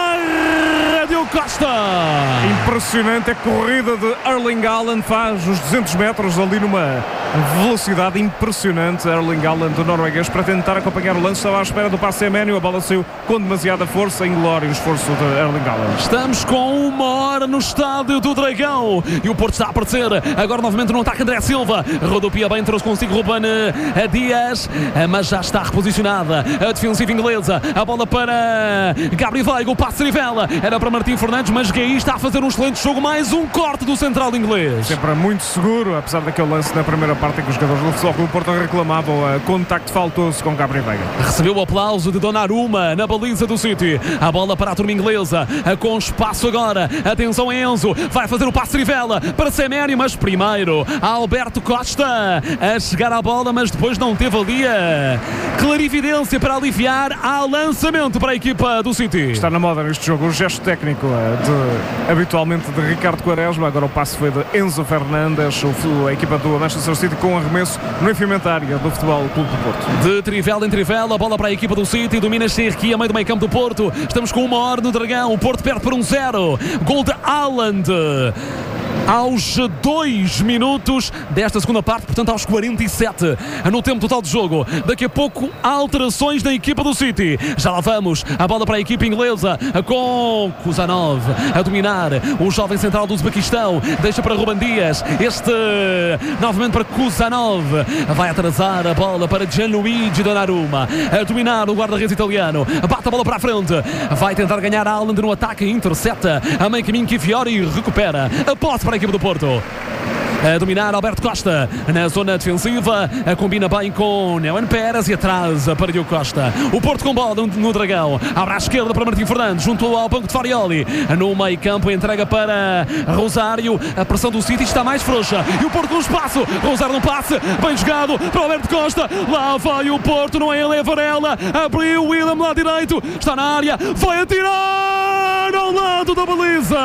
S1: agarra Diogo Costa.
S2: Impressionante a corrida de Erling Haaland, faz os duzentos metros ali numa velocidade impressionante. Erling Haaland, do norueguês, para tentar acompanhar o lance, estava à espera do passe Seménio, a bola saiu com demasiada força, inglório o esforço de Erling Haaland.
S1: Estamos com uma hora no estádio do Dragão e o Porto está a aparecer, agora novamente no ataque André Silva, rodopia bem, trouxe consigo Ruben Dias, mas já está reposicionada a defensiva inglesa, a bola para Gabriel Veiga, o passe rivela, era para Martim Fernandes, mas Guehi está a fazer um excelente jogo, mais um corte do central inglês.
S2: Sempre muito seguro, apesar daquele lance na primeira parte em que os jogadores do Futebol Clube do Porto reclamavam a contacto faltoso com Gabriel Veiga.
S1: Recebeu o aplauso de Donnarumma na baliza do City, a bola para a turma inglesa, com espaço agora, atenção a Enzo, vai fazer o passe rivela para Seménio, mas primeiro Alberto Costa a chegar à bola, mas depois não teve ali a clarividência para aliviar ao lançamento para a equipa do City.
S2: Está na moda neste jogo o gesto técnico de, habitualmente de Ricardo Quaresma, agora o passe foi de Enzo Fernandes, o, a equipa do Manchester City com um arremesso no enfiamento área do Futebol Clube do Porto.
S1: De trivela em trivela, a bola para a equipa do City, domina Cherki a meio do meio campo do Porto, estamos com uma hora no Dragão, o Porto perde por um zero, gol de Haaland aos dois minutos desta segunda parte, portanto aos quarenta e sete no tempo total de jogo. Daqui a pouco alterações na equipa do City, já lá vamos, a bola para a equipa inglesa com Kuzanov a dominar, o jovem central do Uzbequistão, deixa para Ruben Dias, este novamente para Kuzanov, vai atrasar a bola para Gianluigi Donnarumma, a dominar o guarda-redes italiano, bate a bola para a frente, vai tentar ganhar a Haaland no ataque, intercepta a meio caminho que Fiori recupera a posse para a equipa do Porto. a dominar Alberto Costa na zona defensiva, a combina bem com Neuen Pérez e atrás para Diogo Costa. O Porto com bola no Dragão, abre à esquerda para Martim Fernandes, junto ao banco de Farioli, no meio campo, entrega para Rosário, a pressão do City está mais frouxa e o Porto no espaço, Rosário no passe, bem jogado para Alberto Costa, lá vai o Porto, não é ele, é Varela, abriu o William lá direito, está na área, vai atirar ao lado da baliza.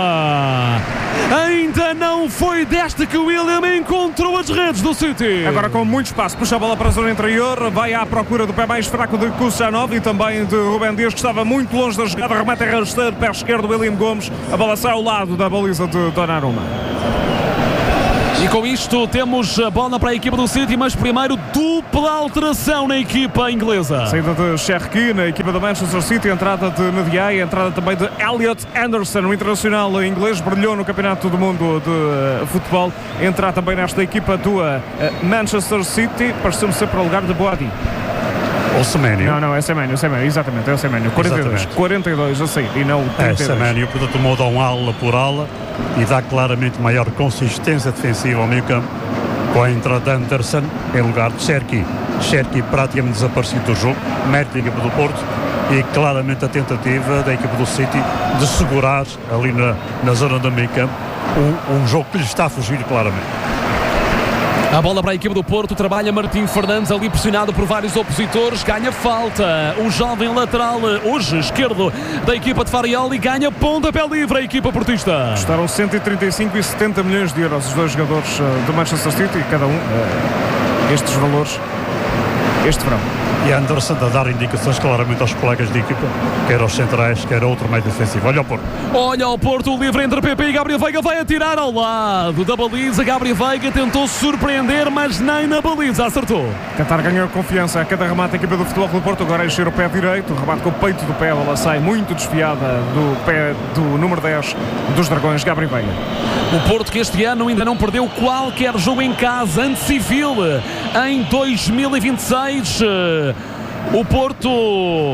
S1: Ainda não foi desta que o William encontrou as redes do City.
S2: Agora com muito espaço, puxa a bola para a zona interior, vai à procura do pé mais fraco de Kusanov e também de Rubem Dias, que estava muito longe da jogada, remete a rasteiro, pé esquerdo William Gomes, a bola sai ao lado da baliza de Donnarumma.
S1: E com isto temos a bola para a equipa do City, mas primeiro dupla alteração na equipa inglesa.
S2: Saída de Cherki na equipa do Manchester City, entrada de Ndiaye, entrada também de Elliot Anderson, o internacional inglês, brilhou no Campeonato do Mundo de uh, Futebol, entra também nesta equipa do uh, Manchester City, pareceu-me ser para o lugar de Boadi.
S4: Ou Semenyo.
S2: Não, não, é Semenyo, Semenyo, exatamente, é o Semenyo. quarenta e dois, exatamente. quarenta e dois a sair e não trinta e dois.
S4: É Semenyo, portanto muda um ala por ala e dá claramente maior consistência defensiva ao meio campo, com a entrada de Anderson em lugar de Cherki. Cherki praticamente desaparecido do jogo, mérito da equipa do Porto e claramente a tentativa da equipa do City de segurar ali na, na zona do meio campo um, um jogo que lhe está a fugir claramente.
S1: A bola para a equipa do Porto, trabalha Martim Fernandes ali pressionado por vários opositores, ganha falta, o jovem lateral, hoje esquerdo da equipa de Farioli, ganha pontapé livre a equipa portista.
S2: Custaram cento e trinta e cinco e setenta milhões de euros os dois jogadores do Manchester City, cada um uh, estes valores este verão.
S4: E Anderson a dar indicações claramente aos colegas de equipa, quer aos centrais, quer outro meio defensivo. Olha o Porto.
S1: Olha o Porto, livre entre Pepe e Gabriel Veiga, vai atirar ao lado da baliza. Gabriel Veiga tentou surpreender, mas nem na baliza acertou.
S2: Qatar ganhou confiança a cada remate da equipa do Futebol Clube do Porto, agora encher o pé direito, remate com o peito do pé, ela sai muito desviada do pé do número dez dos Dragões, Gabriel Veiga.
S1: O Porto que este ano ainda não perdeu qualquer jogo em casa, ante Civil, em dois mil e vinte e seis. O Porto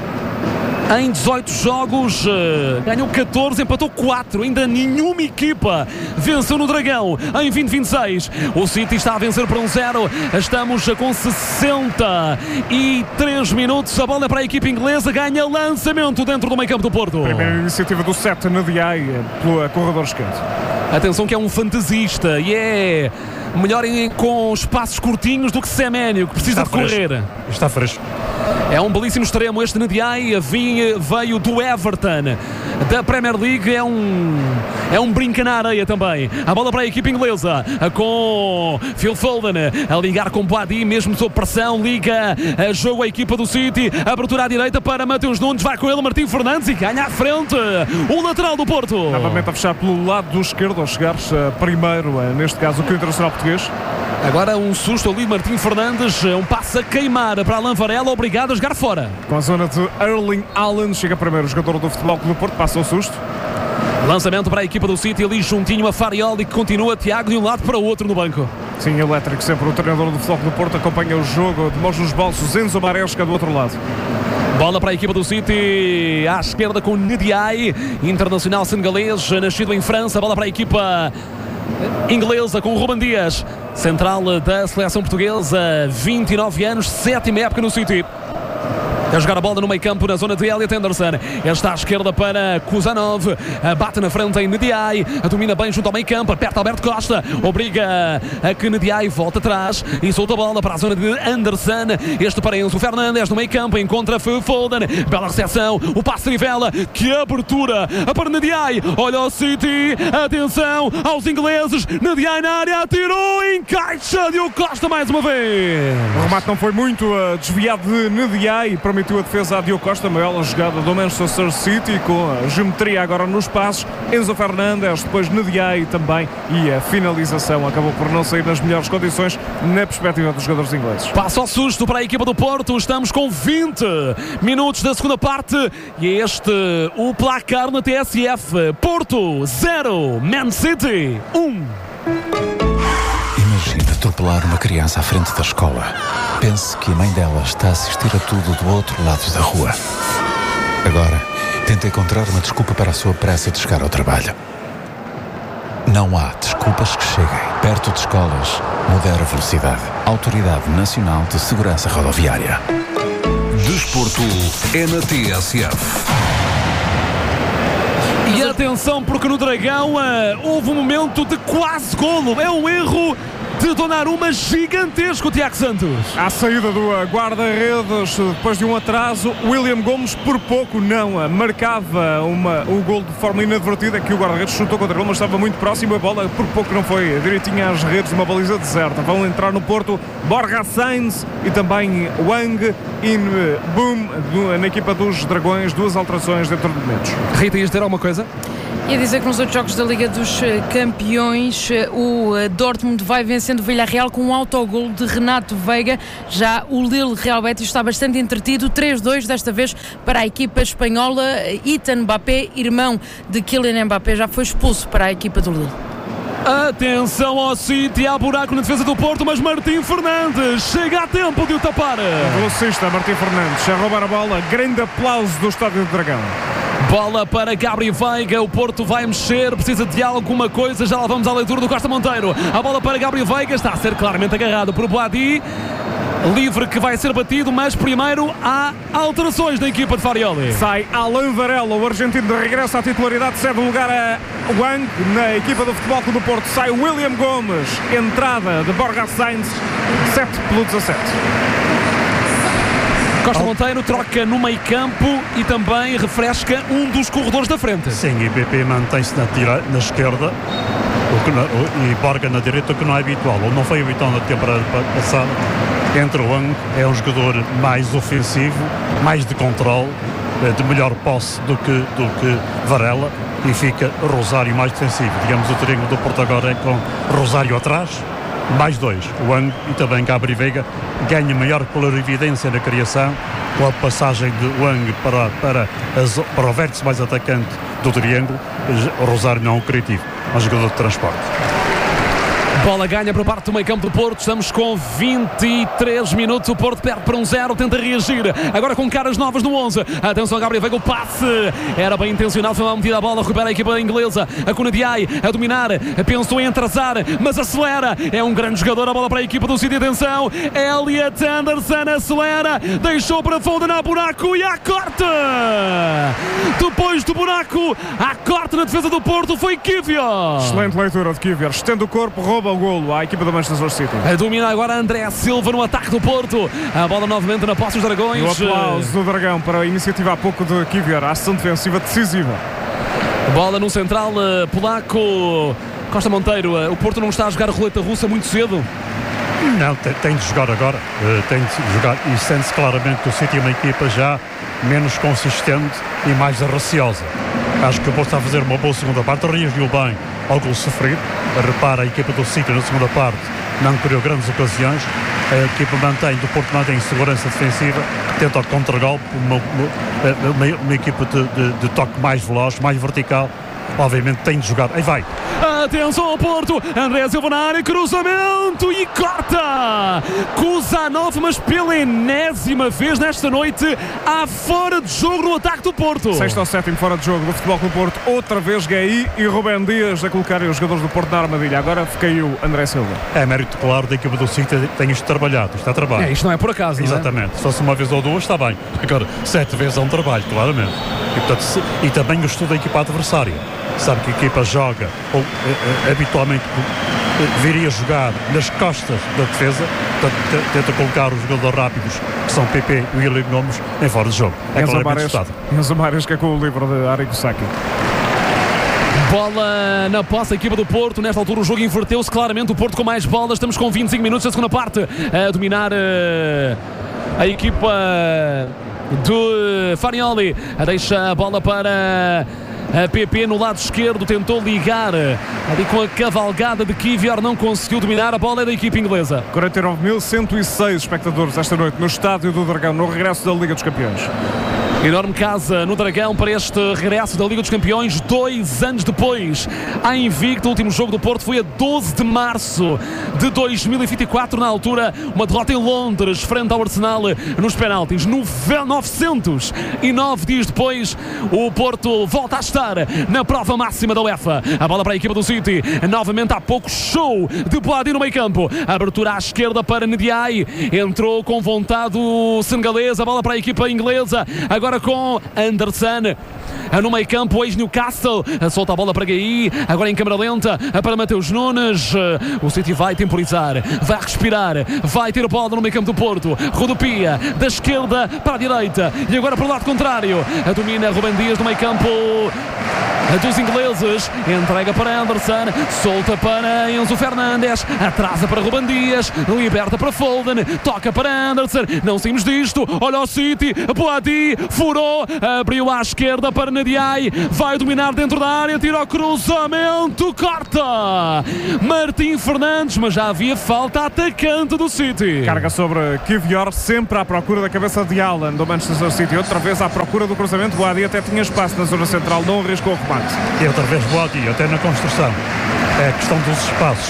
S1: em dezoito jogos ganhou catorze, empatou quatro, ainda nenhuma equipa venceu no Dragão em vinte e vinte e seis. O City está a vencer por um zero, estamos com sessenta e três minutos, a bola para a equipa inglesa, ganha lançamento dentro do meio campo do Porto.
S2: Primeira iniciativa do sete na Ndiaye pelo corredor esquerdo.
S1: Atenção que é um fantasista e é melhor em, com espaços curtinhos do que Semenyo, que precisa
S4: está
S1: de correr.
S4: Fresco. Está fresco.
S1: É um belíssimo extremo este Ndiaye, veio do Everton da Premier League, é um é um brinca na areia também. A bola para a equipa inglesa com Phil Foden a ligar com Boadi, mesmo sob pressão, liga a jogo a equipa do City, abertura à direita para Mateus Nunes, vai com ele Martim Fernandes e ganha à frente o lateral do Porto.
S2: Novamente a fechar pelo lado do esquerdo, ao chegares uh, primeiro, uh, neste caso o que o internacional português.
S1: Agora um susto ali, Martim Fernandes, um passe a queimar para Alain Varela, obrigado a jogar fora.
S2: Com a zona de Erling Haaland, chega primeiro o jogador do Futebol Clube do Porto, passa o susto.
S1: Lançamento para a equipa do City, ali juntinho a Farioli, que continua, Tiago, de um lado para o outro no banco.
S2: Sim, elétrico sempre, o treinador do Futebol Clube do Porto acompanha o jogo de mãos nos bolsos, Enzo Maresca do outro lado.
S1: Bola para a equipa do City, à esquerda com Ndiaye, internacional senegalês, nascido em França, bola para a equipa inglesa com Rubem Dias, central da seleção portuguesa, vinte e nove anos, sétima época no City. A jogar a bola no meio campo na zona de Elliot Anderson. Ele está à esquerda para Kusanov, bate na frente em Ndiaye, domina bem junto ao meio campo, aperta Alberto Costa, obriga a que Ndiaye volta atrás e solta a bola para a zona de Anderson. Este para Enzo Fernandes no meio campo, encontra Foden, bela recepção, o passe trivela, que abertura para Ndiaye, olha o City, atenção aos ingleses, Ndiaye na área, atirou, encaixa Diogo Costa mais uma vez.
S2: O remate não foi muito uh, desviado de Ndiaye, permitiu a defesa a Diogo Costa, uma bela jogada do Manchester City, com a geometria agora nos passos, Enzo Fernandes, depois Ndiaye também, e a finalização acabou por não sair nas melhores condições na perspectiva dos jogadores ingleses.
S1: Passa ao susto para a equipa do Porto, estamos com vinte minutos da segunda parte e é este o placar na T S F. Porto zero, Man City um.
S16: Imagina atropelar uma criança à frente da escola. Pense que a mãe dela está a assistir a tudo do outro lado da rua. Agora, tenta encontrar uma desculpa para a sua pressa de chegar ao trabalho. Não há desculpas que cheguem. Perto de escolas, modera a velocidade. Autoridade Nacional de Segurança Rodoviária.
S12: Desporto é na T S F.
S1: E atenção, porque no Dragão uh, houve um momento de quase golo. É um erro de Donnarumma gigantesco, Tiago Santos.
S2: À saída do guarda-redes, depois de um atraso, William Gomes por pouco não marcava uma, o gol de forma inadvertida, que o guarda-redes chutou contra ele, mas estava muito próximo. A bola por pouco não foi direitinho às redes, uma baliza deserta. Vão entrar no Porto Borja Sainz e também Wang In Boom na equipa dos Dragões. Duas alterações dentro de momentos.
S1: Rita, ias ter alguma coisa?
S3: E a dizer que nos outros jogos da Liga dos Campeões o Dortmund vai vencendo o Villarreal com um autogol de Renato Veiga. Já o Lille Real Betis está bastante entretido, três dois desta vez para a equipa espanhola. Ethan Mbappé, irmão de Kylian Mbappé, já foi expulso para a equipa do Lille.
S1: Atenção ao City, há buraco na defesa do Porto, mas Martim Fernandes chega a tempo de o tapar.
S2: O velocista Martim Fernandes a roubar a bola, grande aplauso do Estádio do Dragão.
S1: Bola para Gabriel Veiga, o Porto vai mexer, precisa de alguma coisa, já lá vamos à leitura do Costa Monteiro. A bola para Gabriel Veiga, está a ser claramente agarrado por Boadi. Livre que vai ser batido, mas primeiro há alterações da equipa de Farioli.
S2: Sai Alain Varela, o argentino de regresso à titularidade, cede o lugar a Wang. Na equipa do Futebol Clube do Porto sai William Gomes, entrada de Borja Sainz, sete pelo dezassete.
S1: Costa Monteiro troca no meio campo e também refresca um dos corredores da frente.
S4: Sim, e B P mantém-se na, na esquerda o que não, e Borja na direita, o que não é habitual, ou não foi habitual na temporada passada. Entre o Wang, é um jogador mais ofensivo, mais de controle, de melhor posse do que, do que Varela, e fica Rosário mais defensivo. Digamos, o triângulo do Porto agora é com Rosário atrás, mais dois, o Wang e também Gabriel Veiga, ganha maior clarividência na criação com a passagem de Wang para, para, as, para o vértice mais atacante do triângulo. O Rosário não é um criativo, é um jogador de transporte.
S1: Bola ganha por parte do meio campo do Porto. Estamos com vinte e três minutos. O Porto perde para um zero, tenta reagir. Agora com caras novas no onze. Atenção, Gabriel Veiga, o passe era bem intencionado, foi mal metida a bola, recupera a equipa inglesa. A Cunadiai a dominar, pensou em atrasar, mas acelera. É um grande jogador, a bola para a equipa do City. Atenção, Elliot Anderson acelera, deixou para Foden, há buraco e há corte. Depois do buraco, há corte na defesa do Porto, foi Kivior.
S2: Excelente leitura de Kivior, estende o corpo, rouba o golo à equipa do Manchester City.
S1: A domina agora André Silva no ataque do Porto. A bola novamente na posse dos Dragões.
S2: E o aplauso do Dragão para a iniciativa há pouco de Kivior, a ação defensiva decisiva.
S1: Bola no central uh, polaco. Costa Monteiro, uh, o Porto não está a jogar a roleta russa muito cedo?
S4: Não, tem, tem de jogar agora. Uh, tem de jogar e sente-se claramente que o City é uma equipa já menos consistente e mais receosa. Acho que o Porto está a fazer uma boa segunda parte, reagiu bem ao gol sofrido. Repara, a equipa do City na segunda parte não criou grandes ocasiões. A equipa mantém, do Porto mantém segurança defensiva, tenta o contra-golpe, uma, uma, uma, uma equipa de, de, de toque mais veloz, mais vertical. Obviamente tem de jogar. Aí vai.
S1: Atenção ao Porto. André Silva na área, cruzamento e corta. Kuzanov, mas pela enésima vez nesta noite há fora de jogo no ataque do Porto.
S2: Sexto ou sétimo fora de jogo do Futebol Clube do Porto. Outra vez Guehi e Rubén Dias a colocarem os jogadores do Porto na armadilha. Agora caiu André Silva.
S4: É mérito claro da equipa do City, tem isto trabalhado. Isto é trabalho.
S1: É, isto não é por acaso, não é?
S4: Exatamente. Se fosse uma vez ou duas está bem. Agora, sete vezes é um trabalho, claramente. E, portanto, se, e também o estudo da equipa adversária. Sabe que a equipa joga, ou eh, habitualmente eh, viria jogar nas costas da defesa, portanto, tenta colocar os jogadores rápidos, que são P P e William Gomes, em fora de jogo. É claramente estado.
S2: Enzo Mares que é com o livro de Arrigo Sacchi.
S1: Bola na posse, a equipa do Porto. Nesta altura o jogo inverteu-se claramente. O Porto com mais bolas. Estamos com vinte e cinco minutos da segunda parte. A dominar uh, a equipa do Farioli. Deixa a bola para a P P no lado esquerdo. Tentou ligar ali com a cavalgada de Kivior. Não conseguiu dominar. A bola é da equipa inglesa.
S2: quarenta e nove mil cento e seis espectadores esta noite no Estádio do Dragão, no regresso da Liga dos Campeões.
S1: Enorme casa no Dragão para este regresso da Liga dos Campeões, dois anos depois. A invicto, o último jogo do Porto foi a doze de março de dois mil e vinte e quatro, na altura uma derrota em Londres, frente ao Arsenal nos penaltis. novecentos e nove dias depois, o Porto volta a estar na prova máxima da UEFA. A bola para a equipa do City, novamente há pouco show de Boadi no meio campo. Abertura à esquerda para Ndiaye, entrou com vontade o senegalês, a bola para a equipa inglesa, agora com Anderson. No meio campo, o ex-Newcastle solta a bola para Gaí, agora em câmara lenta para Mateus Nunes. O City vai temporizar, vai respirar, vai ter a bola no meio campo do Porto, rodopia da esquerda para a direita e agora para o lado contrário, domina Rubem Dias no meio campo dos ingleses, entrega para Anderson, solta para Enzo Fernandes, atrasa para Rubem Dias, liberta para Foden, toca para Anderson, não saímos disto, olha o City, Boadi, furou, abriu à esquerda para Ndiaye, vai dominar dentro da área, tira o cruzamento, corta Martim Fernandes, mas já havia falta atacante do City.
S2: Carga sobre Kivior, sempre à procura da cabeça de Haaland do Manchester City, outra vez à procura do cruzamento. Boadi até tinha espaço na zona central, não arriscou o remate.
S4: E outra vez Boadi, até na construção. É a questão dos espaços.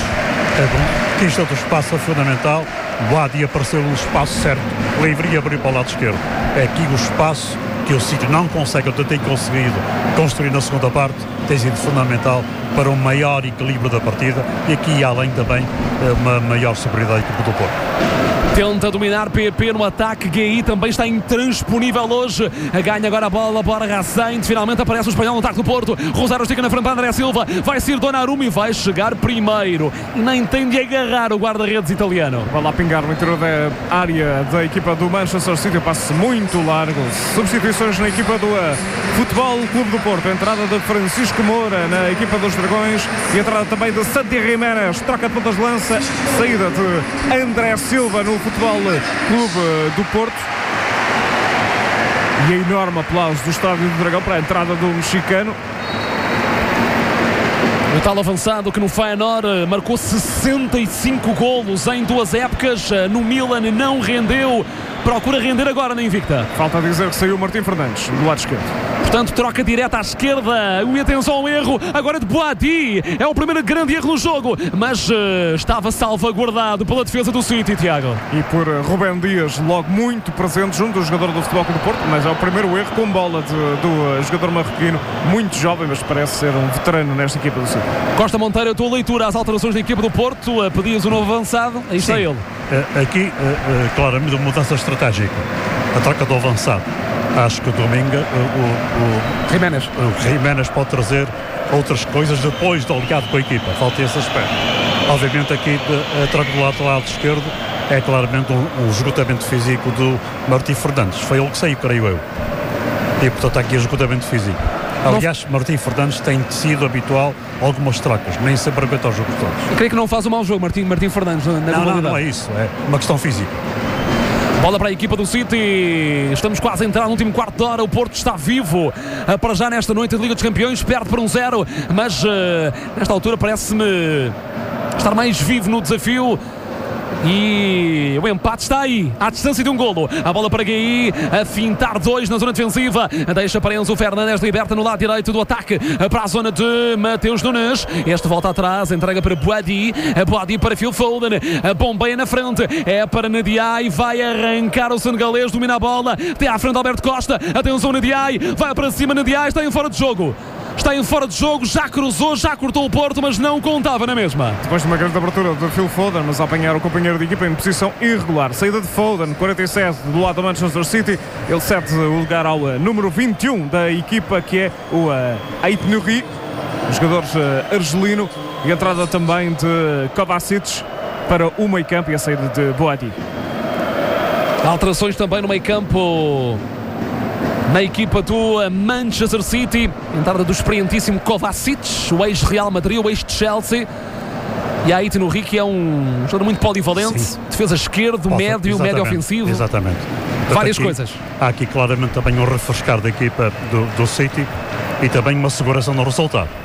S4: A conquista do espaço é fundamental. Boadi apareceu no espaço certo, livre e abriu para o lado esquerdo. É aqui o espaço que o City não consegue, ou tem conseguido construir na segunda parte, tem sido fundamental para um maior equilíbrio da partida e aqui além também uma maior superioridade da equipe do Porto.
S1: Tenta dominar P P no ataque, Guehi também está intransponível hoje, ganha agora a bola, Borja Sainz, finalmente aparece o espanhol no ataque do Porto, Rosário estica na frente para André Silva, vai ser Donnarumma e vai chegar primeiro, e nem tem de agarrar o guarda-redes italiano.
S2: Vai lá pingar no interior da área da equipa do Manchester City, passe muito largo, substituições na equipa do uh, Futebol Clube do Porto, entrada de Francisco Moura na equipa dos Dragões e entrada também de Santi Jiménez, troca de pontas de lança, saída de André Silva no Futebol Clube do Porto e a enorme aplauso do Estádio do Dragão para a entrada do mexicano.
S1: O tal avançado que no Feyenoord marcou sessenta e cinco golos em duas épocas, no Milan não rendeu, procura render agora na Invicta.
S2: Falta dizer que saiu Martim Fernandes do lado esquerdo.
S1: Portanto, troca direta à esquerda. E atenção ao erro agora de Boadi. É o primeiro grande erro no jogo, mas uh, estava salvaguardado pela defesa do City, Tiago.
S2: E por uh, Rubem Dias, logo muito presente junto do jogador do Futebol Clube do Porto, mas é o primeiro erro com bola de, do uh, jogador marroquino, muito jovem, mas parece ser um veterano nesta equipa do City.
S1: Costa Monteiro, a tua leitura às alterações da equipa do Porto, uh, pedias o novo avançado, aí está ele.
S4: Uh, aqui, uh, uh, claramente, uma mudança estratégica. A troca do avançado. Acho que o Dominga, o, o,
S1: Jiménez.
S4: o Jiménez pode trazer outras coisas depois do ligado com a equipa. Falta esse aspecto. Obviamente aqui a troca do lateral esquerdo é claramente um, um esgotamento físico do Martim Fernandes. Foi ele que saiu, creio eu. E portanto aqui esgotamento físico. Aliás, Martim Fernandes tem sido habitual algumas trocas, nem sempre aguenta os jogos todos.
S1: Eu creio que não faz um mau jogo, Martim, Martim Fernandes. Na
S4: não, não, não é isso. É uma questão física.
S1: Bola para a equipa do City, estamos quase a entrar no último quarto de hora, o Porto está vivo uh, para já nesta noite de Liga dos Campeões, perde por um zero, mas uh, nesta altura parece-me estar mais vivo no desafio. E o empate está aí, à distância de um golo. A bola para Guehi, a fintar dois na zona defensiva. Deixa para Enzo Fernandes, liberta no lado direito do ataque para a zona de Mateus Nunes. Este volta atrás, entrega para Boadi. Boadi para Phil Foden. A bombeia na frente, é para Ndiaye. Vai arrancar o senegalês, domina a bola. Até à frente Alberto Costa. Atenção Ndiaye, vai para cima Ndiaye, está em fora de jogo. Está em fora de jogo, já cruzou, já cortou o Porto, mas não contava na mesma.
S2: Depois de uma grande abertura de Phil Foden, mas a apanhar o companheiro de equipa em posição irregular. Saída de Foden, quarenta e sete, do lado do Manchester City. Ele cede o lugar ao uh, número vinte e um da equipa, que é o uh, Ait Nouri, o jogador uh, argelino. E a entrada também de Kovacic para o meio campo e a saída de Boadi.
S1: Alterações também no meio campo na equipa do Manchester City. Entrada do experientíssimo Kovacic, o ex-Real Madrid, o ex-Chelsea. E a Ait Nouri, que é um jogador muito polivalente. Sim. Defesa esquerdo, Posso, médio, médio ofensivo.
S4: Exatamente.
S1: Várias
S4: aqui,
S1: coisas.
S4: Há aqui claramente também um refrescar da equipa do, do City e também uma seguração no resultado.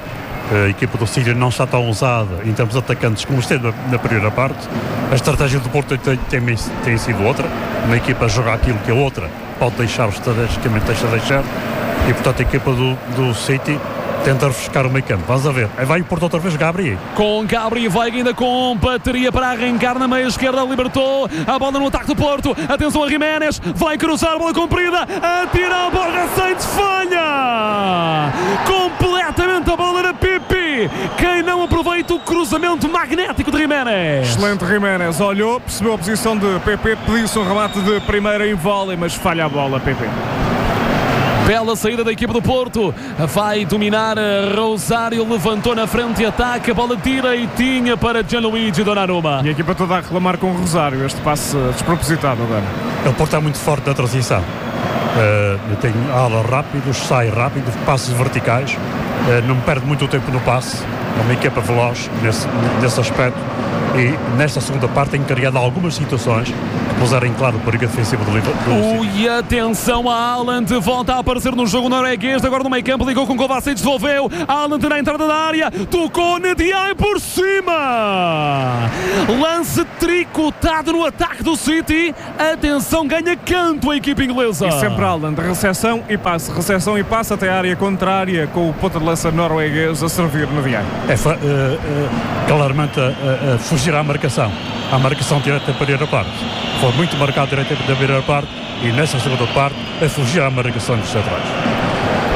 S4: A equipa do City não está tão usada em termos de atacantes como esteve na, na primeira parte. A estratégia do Porto tem, tem, tem sido outra. Uma equipa joga aquilo que a outra pode deixar, estrategicamente deixa deixar. E portanto a equipa do, do City tenta refrescar o meio campo. Vamos a ver. Aí vai o Porto outra vez, Gabriel.
S1: Com Gabriel Veiga ainda com bateria para arrancar na meia esquerda. Libertou a bola no ataque do Porto. Atenção a Jiménez. Vai cruzar a bola comprida. Atira a bola. Sainz falha. Completamente a bola na Pipi. Quem não aproveita o cruzamento magnético de Jiménez.
S2: Excelente Jiménez. Olhou, percebeu a posição de P P. Pediu-se um remate de primeira em vôlei, mas falha a bola, P P.
S1: Bela saída da equipa do Porto. Vai dominar Rosário. Levantou na frente e ataca. Bola direitinha para Gianluigi Donnarumma.
S2: E a equipa toda a reclamar com o Rosário. Este passe despropositado agora.
S4: O Porto é muito forte na transição. Uh, tem alas rápidos, sai rápido, passes verticais. Uh, não perde muito tempo no passe. É uma equipa veloz nesse, nesse aspecto. E nesta segunda parte tem criado algumas situações que puseram em claro o perigo defensivo do Liverpool.
S1: Ui, atenção a Haaland, volta a aparecer no jogo norueguês, agora no meio campo, ligou com Kovacic, devolveu, Haaland na entrada da área, tocou Ndiaye por cima, lance tricotado no ataque do City, atenção, ganha canto a equipe inglesa.
S2: E sempre Haaland, recepção e passe, recepção e passe até a área contrária, com o ponta de lança norueguês a servir no Ndiaye.
S4: É uh, uh, claramente a, a fugir à marcação, à marcação direta da primeira parte. Foi muito marcado direto da primeira parte e nessa segunda parte a fugir à marcação dos centrais.